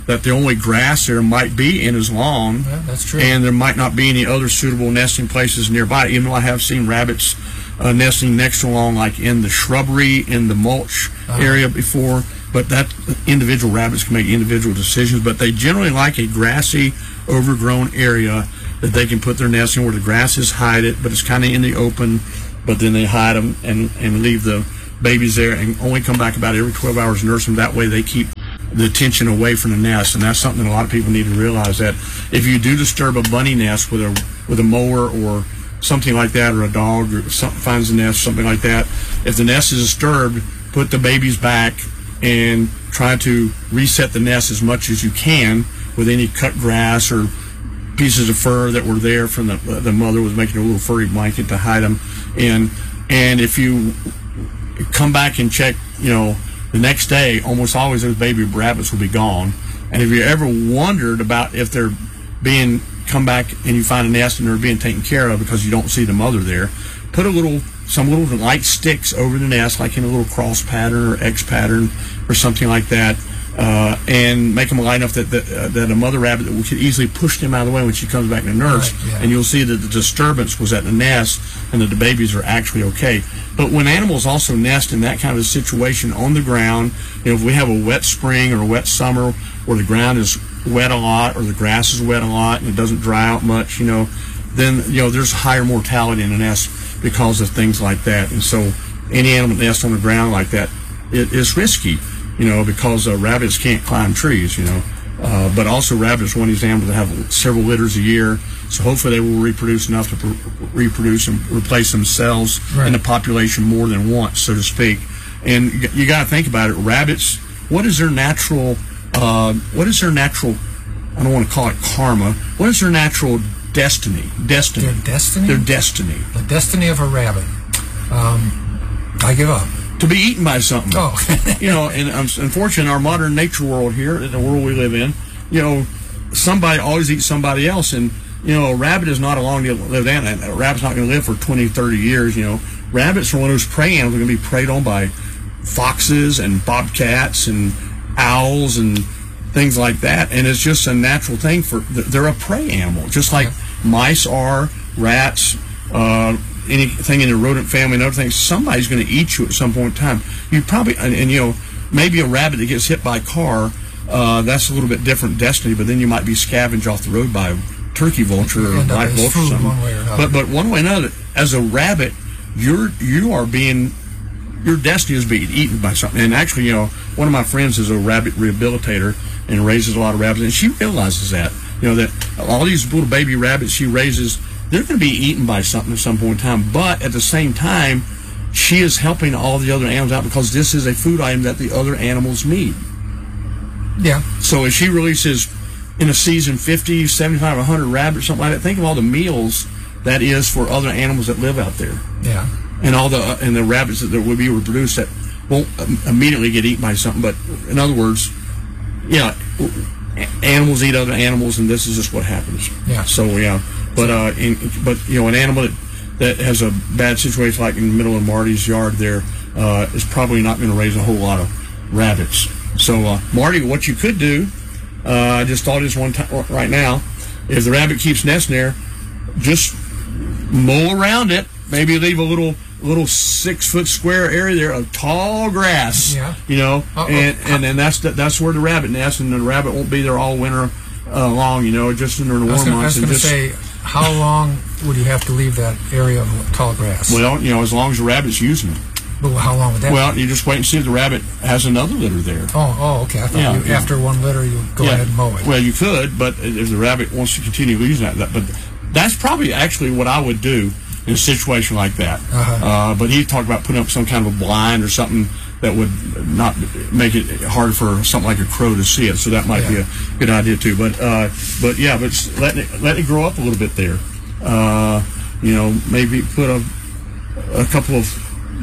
that the only grass there might be in his lawn. Yeah, that's true. And there might not be any other suitable nesting places nearby, even though I have seen rabbits uh, nesting next to lawn, like in the shrubbery, in the mulch uh-huh. area before. But that individual rabbits can make individual decisions, but they generally like a grassy, overgrown area that they can put their nest in, where the grasses hide it, but it's kind of in the open, but then they hide them and, and leave the babies there and only come back about every twelve hours to nurse them. That way they keep the attention away from the nest, and that's something a lot of people need to realize, that if you do disturb a bunny nest with a with a mower or something like that, or a dog or something finds a nest, something like that, if the nest is disturbed, put the babies back and try to reset the nest as much as you can with any cut grass or pieces of fur that were there from the the mother was making a little furry blanket to hide them in. And if you come back and check, you know, the next day, almost always those baby rabbits will be gone. And if you ever wondered about if they're being come back and you find a nest and they're being taken care of because you don't see the mother there, put a little some little light sticks over the nest, like in a little cross pattern or X pattern or something like that, uh, and make them light enough that that, uh, that a mother rabbit that could easily push them out of the way when she comes back to nurse, right, yeah. and you'll see that the disturbance was at the nest and that the babies are actually okay. But when animals also nest in that kind of a situation on the ground, you know, if we have a wet spring or a wet summer where the ground is wet a lot or the grass is wet a lot and it doesn't dry out much, you know, then, you know, there's higher mortality in the nest because of things like that. And so any animal that nests on the ground like that, it is risky, you know, because uh, rabbits can't climb trees, you know. Uh, but also rabbits are one of these animals that have several litters a year, so hopefully they will reproduce enough to pr- reproduce and replace themselves right. in the population more than once, so to speak. And you, you got to think about it. Rabbits, what is their natural, uh, what is their natural, I don't want to call it karma, what is their natural destiny? Destiny. Their destiny? Their destiny. The destiny of a rabbit. Um, I give up. To be eaten by something. Oh. You know, and um, unfortunately, in our modern nature world here, in the world we live in, you know, somebody always eats somebody else. And, you know, a rabbit is not a long-lived animal. A rabbit's not going to live for twenty, thirty years, you know. Rabbits are one of those prey animals that are going to be preyed on by foxes and bobcats and owls and things like that. And it's just a natural thing for, they're a prey animal, just like yeah. mice are, rats, uh, anything in the rodent family and other things. Somebody's going to eat you at some point in time. You probably, and, and you know, maybe a rabbit that gets hit by a car, uh, that's a little bit different destiny, but then you might be scavenged off the road by a turkey vulture or a white vulture or something. One way or another. But, but one way or another, as a rabbit, you're, you are being, your destiny is being eaten by something. And actually, you know, one of my friends is a rabbit rehabilitator and raises a lot of rabbits, and she realizes that, you know, that all these little baby rabbits she raises, they're going to be eaten by something at some point in time. But at the same time, she is helping all the other animals out because this is a food item that the other animals need. Yeah. So if she releases in a season fifty, seventy-five, one hundred rabbits, something like that, think of all the meals that is for other animals that live out there. Yeah. And all the uh, and the rabbits that will be reproduced that won't um, immediately get eaten by something. But in other words, yeah, animals eat other animals, and this is just what happens. Yeah. So yeah, but uh, in, but you know, an animal that, that has a bad situation, like in the middle of Marty's yard, there uh, is probably not going to raise a whole lot of rabbits. So uh, Marty, what you could do, uh, I just thought of this one time right now, if the rabbit keeps nesting there, just mow around it. Maybe leave a little little six foot square area there of tall grass. Yeah. You know, Uh-oh. and and then that's the, that's where the rabbit nests, and the rabbit won't be there all winter uh, long. You know, just in the warm I was gonna, months. I was going to say, how long would you have to leave that area of tall grass? Well, you know, as long as the rabbit's using it. But how long would that? Well, be? you just wait and see if the rabbit has another litter there. Oh, oh, okay. I thought Yeah, you, yeah. after one litter, you would go Yeah. ahead and mow it. Well, you could, but if the rabbit wants to continue using that, that but that's probably actually what I would do in a situation like that. Uh-huh. Uh, but he talked about putting up some kind of a blind or something that would not make it hard for something like a crow to see it. So that might Yeah. be a good idea too. But uh, but yeah, but just let it let it grow up a little bit there. Uh, you know, maybe put a a couple of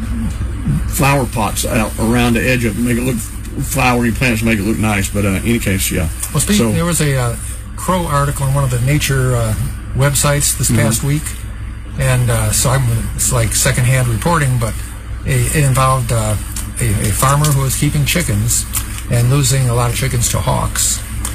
flower pots out around the edge of it, make it look flowery plants, make it look nice. But uh, in any case, yeah. Well, speaking, So- there was a uh, crow article on one of the nature uh, websites this Mm-hmm. past week, and uh, so I'm, it's like secondhand reporting, but it, it involved uh, a, a farmer who was keeping chickens and losing a lot of chickens to hawks.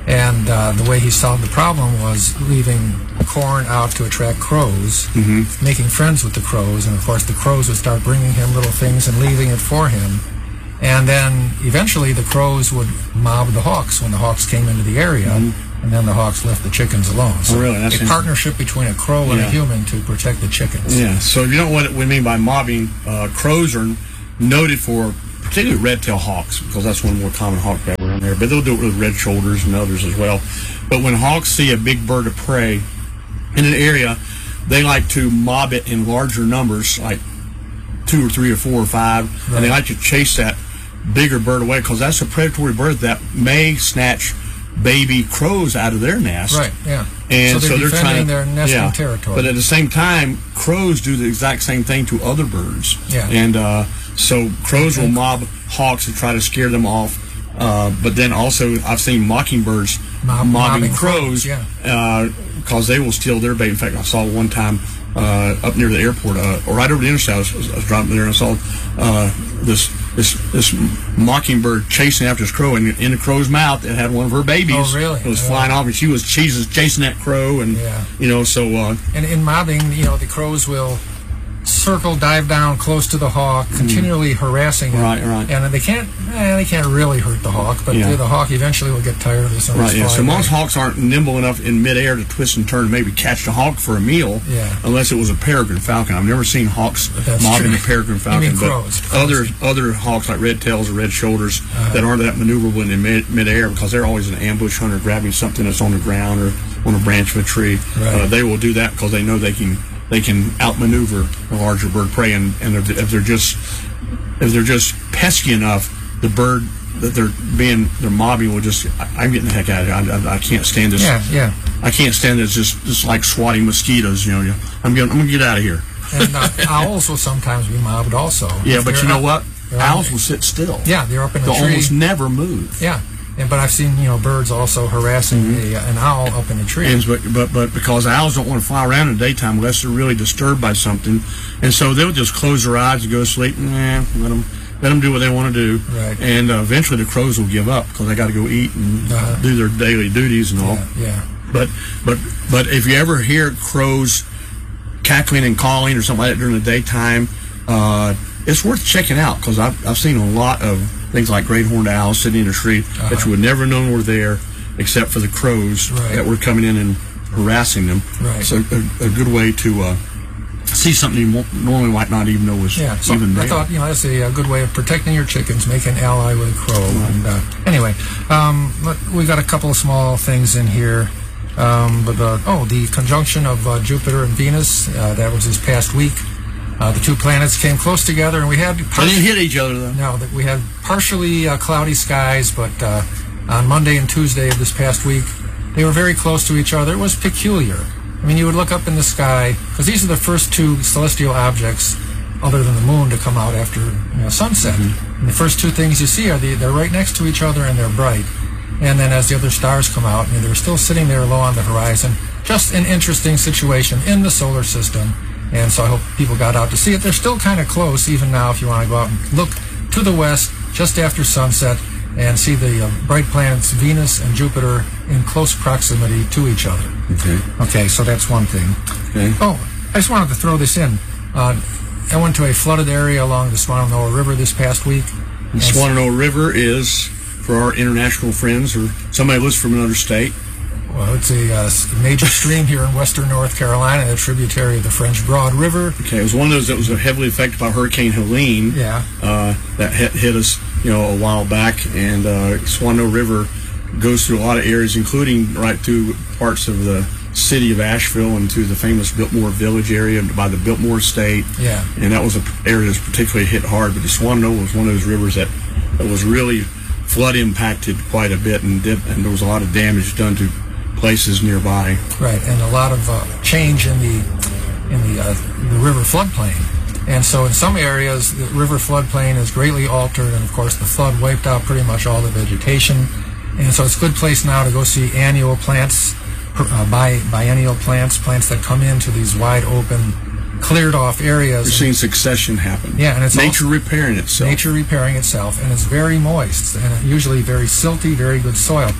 And uh, the way he solved the problem was leaving corn out to attract crows, Mm-hmm. making friends with the crows, and of course the crows would start bringing him little things and leaving it for him. And then eventually the crows would mob the hawks when the hawks came into the area, Mm-hmm. and then the hawks left the chickens alone. So Oh, really? That's a interesting. partnership between a crow and Yeah. a human to protect the chickens. Yeah. So if you don't know what we mean by mobbing, uh, crows are noted for particularly red-tailed hawks, because that's one of the more common hawk that were in there. But they'll do it with red shoulders and others as well. But when hawks see a big bird of prey in an area, they like to mob it in larger numbers, like two or three or four or five, Right. and they like to chase that bigger bird away, because that's a predatory bird that may snatch baby crows out of their nest. Right, yeah. And so so they're they're, defending trying to, their nesting yeah. territory. But at the same time, crows do the exact same thing to other birds. Yeah. And uh, so crows will mob hawks to try to scare them off. Uh, but then also, I've seen mockingbirds Mob- mobbing mobbing crows, crows, yeah. because they will steal their bait. In fact, I saw one time uh, up near the airport, uh, or right over the interstate. I was, I was driving there and I saw uh, this this this mockingbird chasing after this crow, and in the crow's mouth it had one of her babies. Oh, really? It was Yeah. flying off, and she was chasing, chasing that crow, and Yeah. you know, so uh, And in mobbing, you know, the crows will circle, dive down close to the hawk, continually harassing it. Mm. Right, right. And they can't, eh, they can't really hurt the hawk, but Yeah. the, the hawk eventually will get tired of this. and right. just Yeah. fly So most away. hawks aren't nimble enough in midair to twist and turn and maybe catch the hawk for a meal, Yeah. unless it was a peregrine falcon. I've never seen hawks That's mobbing true. a peregrine You falcon, mean but crows. Crows. other other hawks like red tails or red shoulders Uh-huh. that aren't that maneuverable in mid midair, because they're always an ambush hunter grabbing something that's on the ground or on a branch of a tree. Right. Uh, they will do that because they know they can they can outmaneuver a larger bird prey, and, and if if they're just if they're just pesky enough, the bird that they're being they're mobbing will just I, I'm getting the heck out of here. I, I, I can't stand this. Yeah, yeah. I can't stand this. Just just like swatting mosquitoes. You know, I'm going. I'm going to get out of here. And uh, owls will sometimes be mobbed also. Yeah, If but they're you know up- what? they're Owls up- will sit still. Yeah, they're up in a They'll tree. almost never move. Yeah, and, but I've seen, you know, birds also harassing a, an owl up in a tree. And, but, but but because owls don't want to fly around in the daytime unless they're really disturbed by something, and so they'll just close their eyes and go to sleep. Nah, let them let them do what they want to do. Right. And uh, eventually the crows will give up because they got to go eat and Uh-huh. do their daily duties and all. yeah, yeah. But but but if you ever hear crows cackling and calling or something like that during the daytime, uh, it's worth checking out, because I've I've seen a lot of things like great horned owls sitting in a tree that Uh-huh. you would never known were there, except for the crows Right. that were coming in and harassing them. Right. So a, a good way to uh, see something you mo- normally might not even know was Yeah, so even there. I thought, you know, that's a, uh good way of protecting your chickens, make an ally with a crow. And uh, anyway, um, let- we got a couple of small things in here. Um, but uh, oh, the conjunction of uh, Jupiter and Venus, uh, that was this past week. Uh, the two planets came close together, and we had They par- didn't hit each other though. no, that we had partially uh, cloudy skies, but uh, on Monday and Tuesday of this past week, they were very close to each other. It was peculiar. I mean, you would look up in the sky, because these are the first two celestial objects, other than the moon, to come out after, you know, sunset. And the first two things you see are the, they're right next to each other and they're bright. And then as the other stars come out, and they're still sitting there low on the horizon, just an interesting situation in the solar system. And so I hope people got out to see it. They're still kind of close, even now, if you want to go out and look to the west just after sunset and see the uh, bright planets Venus and Jupiter in close proximity to each other. Okay. Okay, so that's one thing. Okay. Oh, I just wanted to throw this in. Uh, I went to a flooded area along the Swananoa River this past week. The Swananoa River is, for our international friends or somebody who lives from another state, Well, it's a uh, major stream here in western North Carolina, a tributary of the French Broad River. okay, it was one of those that was heavily affected by Hurricane Helene. Yeah. Uh, that hit, hit us, you know, a while back, and uh, Swananoa River goes through a lot of areas, including right through parts of the city of Asheville and to the famous Biltmore Village area by the Biltmore Estate. Yeah. And that was an area that's particularly hit hard. But the Swananoa was one of those rivers that, that was really flood impacted quite a bit, and did, and there was a lot of damage done to places nearby. Right, and a lot of uh, change in the in the uh, the river floodplain. And so in some areas, the river floodplain is greatly altered, and of course the flood wiped out pretty much all the vegetation. And so it's a good place now to go see annual plants, uh, bi- biennial plants, plants that come into these wide open, cleared off areas. We're seeing succession happen. Yeah, and it's nature also- repairing itself. Nature repairing itself, and it's very moist, and usually very silty, very good soil.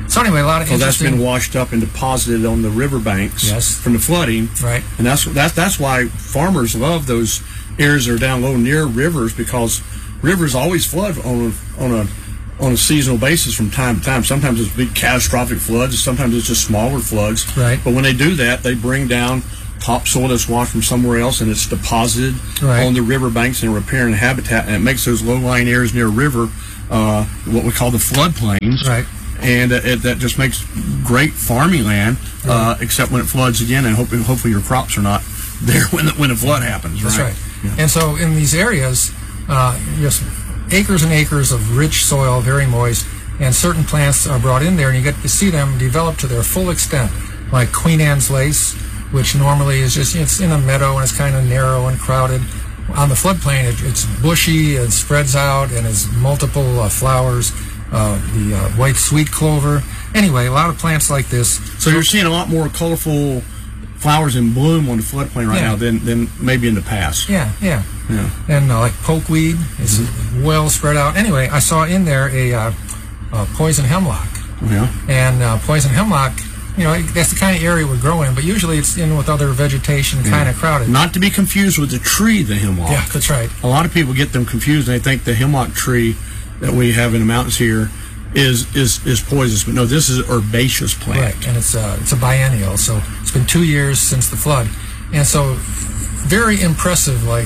So anyway, a lot of So that's interesting... been washed up and deposited on the riverbanks Yes. from the flooding. Right. And that's that's that's why farmers love those areas that are down low near rivers, because rivers always flood on a, on a on a seasonal basis from time to time. Sometimes it's big catastrophic floods, sometimes it's just smaller floods. Right. But when they do that, they bring down topsoil that's washed from somewhere else, and it's deposited Right. on the riverbanks and repairing habitat, and it makes those low-lying areas near a river uh, what we call the floodplains. Right. And uh, it, that just makes great farming land, uh, except when it floods again, and hopefully, hopefully your crops are not there when the, when the flood happens. That's right. right. Yeah. And so in these areas, uh, just acres and acres of rich soil, very moist, and certain plants are brought in there, and you get to see them develop to their full extent, like Queen Anne's lace, which normally is just, it's in a meadow and it's kind of narrow and crowded. On the floodplain, it, it's bushy, it spreads out, and has multiple uh, flowers. Uh, the uh, white sweet clover. Anyway, a lot of plants like this. So you're seeing a lot more colorful flowers in bloom on the floodplain right Yeah. now than, than maybe in the past. Yeah, yeah. Yeah. And uh, like pokeweed is well spread out. Anyway, I saw in there a, uh, a poison hemlock. Yeah. And uh, poison hemlock, you know, that's the kind of area it would grow in, but usually it's in with other vegetation, kind of crowded. Not to be confused with the tree, the hemlock. Yeah, that's right. A lot of people get them confused, and they think the hemlock tree that we have in the mountains here is is is poisonous, but no, this is an herbaceous plant. Right, and it's uh, it's a biennial, so it's been two years since the flood, and so very impressive. Like,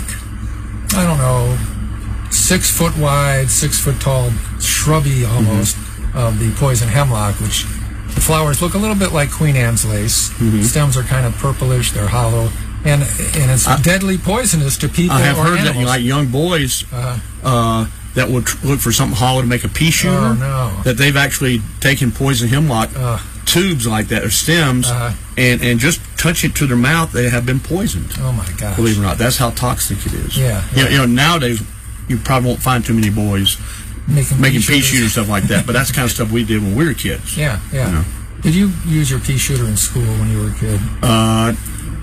I don't know, six foot wide, six foot tall, shrubby almost Mm-hmm. of the poison hemlock, which the flowers look a little bit like Queen Anne's lace. Mm-hmm. Stems are kind of purplish; they're hollow, and and it's I- deadly poisonous to people I have or heard that animals. like young boys Uh, uh, that would tr- look for something hollow to make a pea shooter. Oh, no. That they've actually taken poison hemlock Uh. tubes like that, or stems, Uh-huh. and and just touch it to their mouth. They have been poisoned. oh my gosh! Believe it or not, that's how toxic it is. Yeah, You know, yeah. you know, nowadays you probably won't find too many boys making, making pea shooters. shooters and stuff like that. But that's the kind of stuff we did when we were kids. Yeah, yeah. You know. Did you use your pea shooter in school when you were a kid? Uh,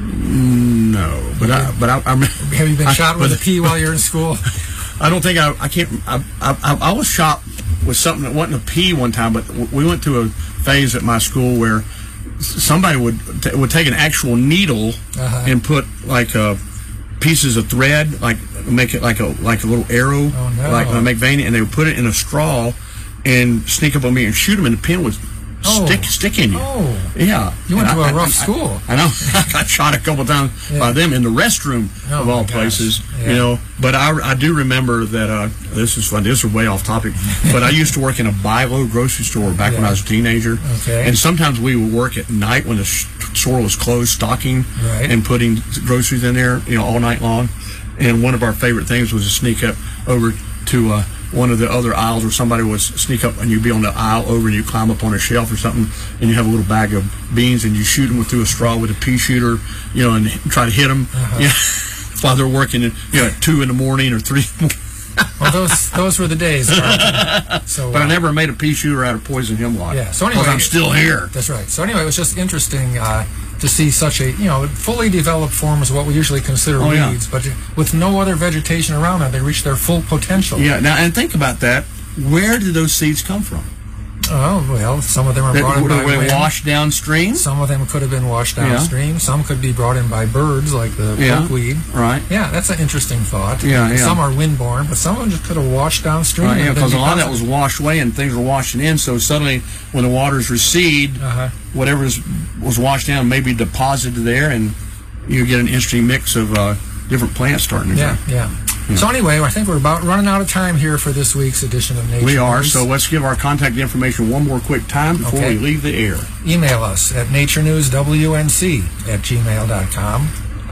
no, but I, but I, I'm. Have you been I- shot with but- a pea while you're in school? I don't think I. I can't. I, I, I was shot with something that wasn't a pea one time, but we went through a phase at my school where somebody would t- would take an actual needle Uh-huh. and put like uh, pieces of thread, like make it like a like a little arrow, Oh, no. like uh, make vein, and they would put it in a straw and sneak up on me and shoot them, and the pin would Oh. stick stick in you. Oh. Yeah, You went And to I- a I- rough I- school. I know. I got shot a couple times Yeah. by them in the restroom Oh, of my all gosh. places. Yeah. You know, but I, I do remember that. Uh, this is fun. This is way off topic, but I used to work in a buy-low grocery store back when Yeah. I was a teenager. Okay. And sometimes we would work at night when the sh- store was closed, stocking Right. and putting groceries in there, you know, all night long. And one of our favorite things was to sneak up over to uh, one of the other aisles where somebody would sneak up and you'd be on the aisle over and you climb up on a shelf or something and you have a little bag of beans and you shoot them through a straw with a pea shooter, you know, and try to hit them Uh-huh. you know, while they're working, at, you know, at two in the morning or three. Well, those those were the days. Carlton. So, But I uh, never made a pea shooter out of poison hemlock. Yeah, so 'Cause anyway- I'm still here. That's right. So anyway, it was just interesting uh, to see such a, you know, fully developed forms of what we usually consider Oh, yeah. weeds, but with no other vegetation around them, they reach their full potential. Yeah. Now, and think about that. Where did those seeds come from? Oh, well, some of them are That brought in would by have been wind. washed downstream. Some of them could have been washed Yeah. downstream. Some could be brought in by birds, like the Yeah. pokeweed. Right. Yeah, that's an interesting thought. Yeah, yeah. Some are windborne, but some of them just could have washed downstream. Right, yeah, and been because a lot of that was deposited. washed away and things were washing in. So suddenly, when the waters recede, Uh-huh. whatever was, was washed down may be deposited there, and you get an interesting mix of uh, different plants starting to Yeah, grow. yeah. So anyway, I think we're about running out of time here for this week's edition of Nature We are. News. So let's give our contact information one more quick time before Okay. we leave the air. Email us at naturenewswnc at gmail dot com.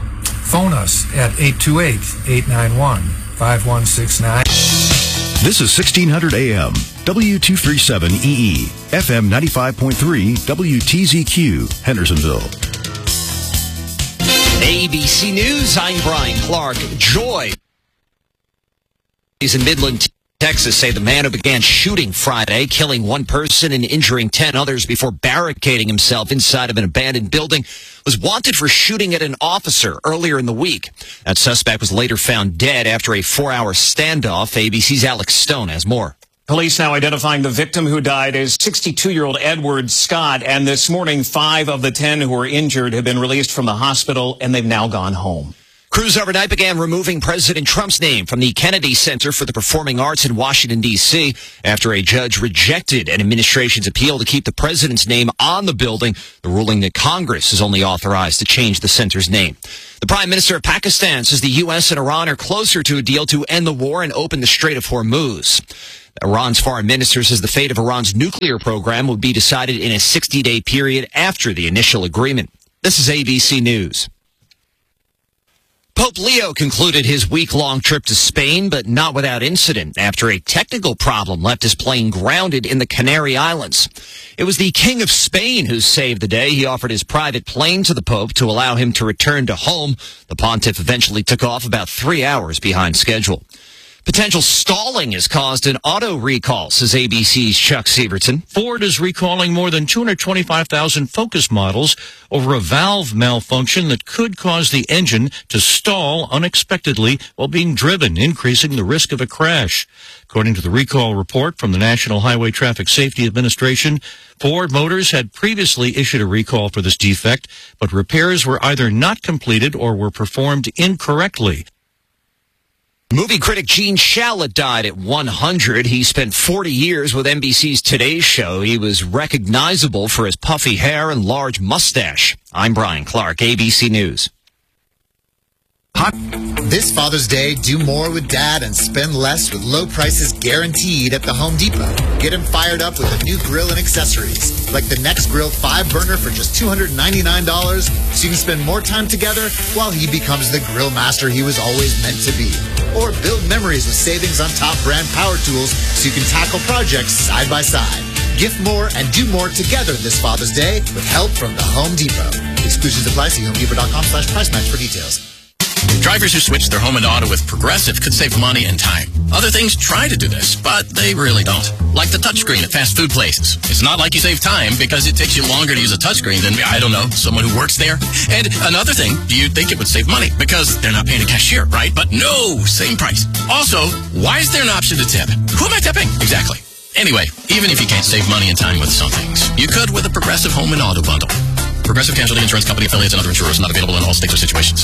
Phone us at eight two eight, eight nine one, five one six nine. This is sixteen hundred A M, W two thirty-seven E E, F M ninety-five point three, W T Z Q, Hendersonville. A B C News, I'm Brian Clark. Joy in Midland, Texas say the man who began shooting Friday, killing one person and injuring ten others before barricading himself inside of an abandoned building, was wanted for shooting at an officer earlier in the week. That suspect was later found dead after a four-hour standoff. A B C's Alex Stone has more. Police now identifying the victim who died as sixty-two-year-old Edward Scott. And this morning, five of the ten who were injured have been released from the hospital, and they've now gone home. Crews overnight began removing President Trump's name from the Kennedy Center for the Performing Arts in Washington, D C after a judge rejected an administration's appeal to keep the president's name on the building, the ruling that Congress is only authorized to change the center's name. The Prime Minister of Pakistan says the U S and Iran are closer to a deal to end the war and open the Strait of Hormuz. Iran's foreign minister says the fate of Iran's nuclear program would be decided in a sixty-day period after the initial agreement. This is A B C News. Pope Leo concluded his week-long trip to Spain, but not without incident, after a technical problem left his plane grounded in the Canary Islands. It was the King of Spain who saved the day. He offered his private plane to the Pope to allow him to return to home. The pontiff eventually took off about three hours behind schedule. Potential stalling has caused an auto recall, says A B C's Chuck Severson. Ford is recalling more than two hundred twenty-five thousand Focus models over a valve malfunction that could cause the engine to stall unexpectedly while being driven, increasing the risk of a crash. According to the recall report from the National Highway Traffic Safety Administration, Ford Motors had previously issued a recall for this defect, but repairs were either not completed or were performed incorrectly. Movie critic Gene Shalit died at one hundred. He spent forty years with N B C's Today Show. He was recognizable for his puffy hair and large mustache. I'm Brian Clark, A B C News. Hot. This Father's Day, do more with Dad and spend less with low prices guaranteed at the Home Depot. Get him fired up with a new grill and accessories, like the Next Grill five burner for just two hundred ninety-nine dollars, so you can spend more time together while he becomes the grill master he was always meant to be. Or build memories with savings on top brand power tools so you can tackle projects side by side. Gift more and do more together this Father's Day with help from the Home Depot. Exclusions apply. See homedepot.com slash price match for details. Drivers who switch their home and auto with Progressive could save money and time. Other things try to do this, but they really don't. Like the touchscreen at fast food places. It's not like you save time because it takes you longer to use a touchscreen than, I don't know, someone who works there. And another thing, you'd think it would save money because they're not paying a cashier, right? But no, same price. Also, why is there an option to tip? Who am I tipping? Exactly. Anyway, even if you can't save money and time with some things, you could with a Progressive home and auto bundle. Progressive Casualty Insurance Company, affiliates, and other insurers not available in all states or situations.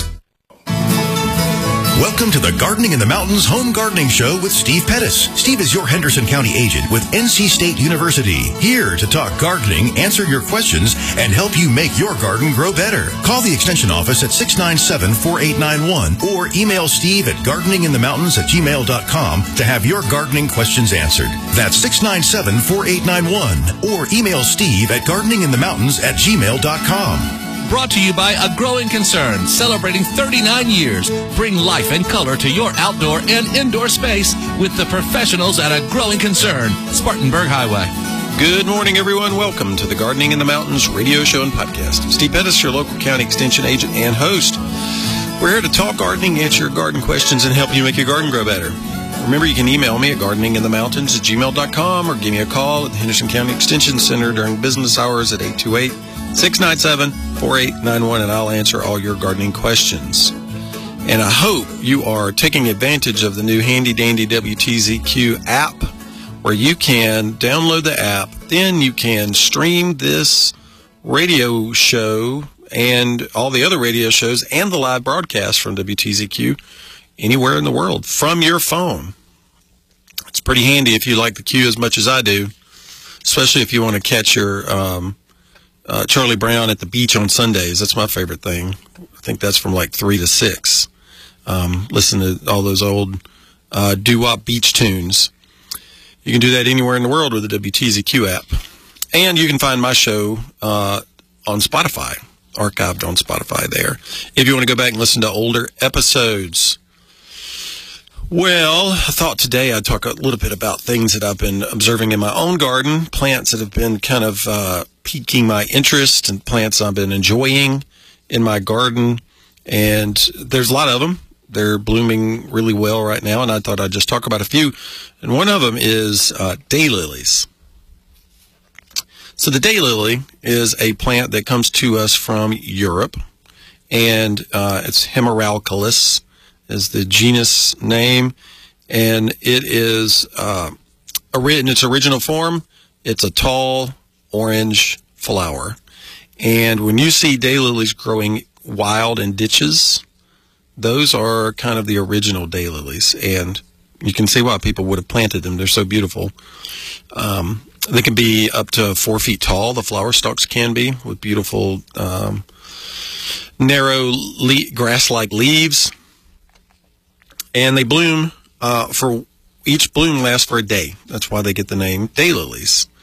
Welcome to the Gardening in the Mountains Home Gardening Show with Steve Pettis. Steve is your Henderson County agent with N C State University, here to talk gardening, answer your questions, and help you make your garden grow better. Call the Extension office at six nine seven, four eight nine one or email Steve at gardening in the mountains at gmail dot com to have your gardening questions answered. That's six nine seven, four eight nine one or email Steve at gardening in the mountains at gmail dot com. Brought to you by A Growing Concern, celebrating thirty-nine years. Bring life and color to your outdoor and indoor space with the professionals at A Growing Concern, Spartanburg Highway. Good morning, everyone. Welcome to the Gardening in the Mountains radio show and podcast. Steve Pettis, your local county extension agent and host. We're here to talk gardening, answer your garden questions, and help you make your garden grow better. Remember, you can email me at gardening in the mountains at gmail dot com or give me a call at the Henderson County Extension Center during business hours at eight two eight, six nine seven, four eight nine one, and I'll answer all your gardening questions. And I hope you are taking advantage of the new handy-dandy W T Z Q app, where you can download the app, then you can stream this radio show and all the other radio shows and the live broadcast from W T Z Q anywhere in the world from your phone. It's pretty handy if you like the Q as much as I do, especially if you want to catch your um, uh, Charlie Brown at the beach on Sundays. That's my favorite thing. I think that's from like three to six. Um, listen to all those old uh, doo-wop beach tunes. You can do that anywhere in the world with the W T Z Q app. And you can find my show uh, on Spotify, archived on Spotify there, if you want to go back and listen to older episodes. Well, I thought today I'd talk a little bit about things that I've been observing in my own garden, plants that have been kind of uh, piquing my interest, and plants I've been enjoying in my garden. And there's a lot of them. They're blooming really well right now, and I thought I'd just talk about a few. And one of them is uh, daylilies. So the daylily is a plant that comes to us from Europe, and uh, it's Hemeralcalis is the genus name, and it is uh, ori- in its original form, it's a tall orange flower. And when you see daylilies growing wild in ditches, those are kind of the original daylilies. And you can see why people would have planted them. They're so beautiful. Um, they can be up to four feet tall. The flower stalks can be, with beautiful um, narrow le- grass-like leaves. And they bloom uh, for each bloom lasts for a day. That's why they get the name daylilies.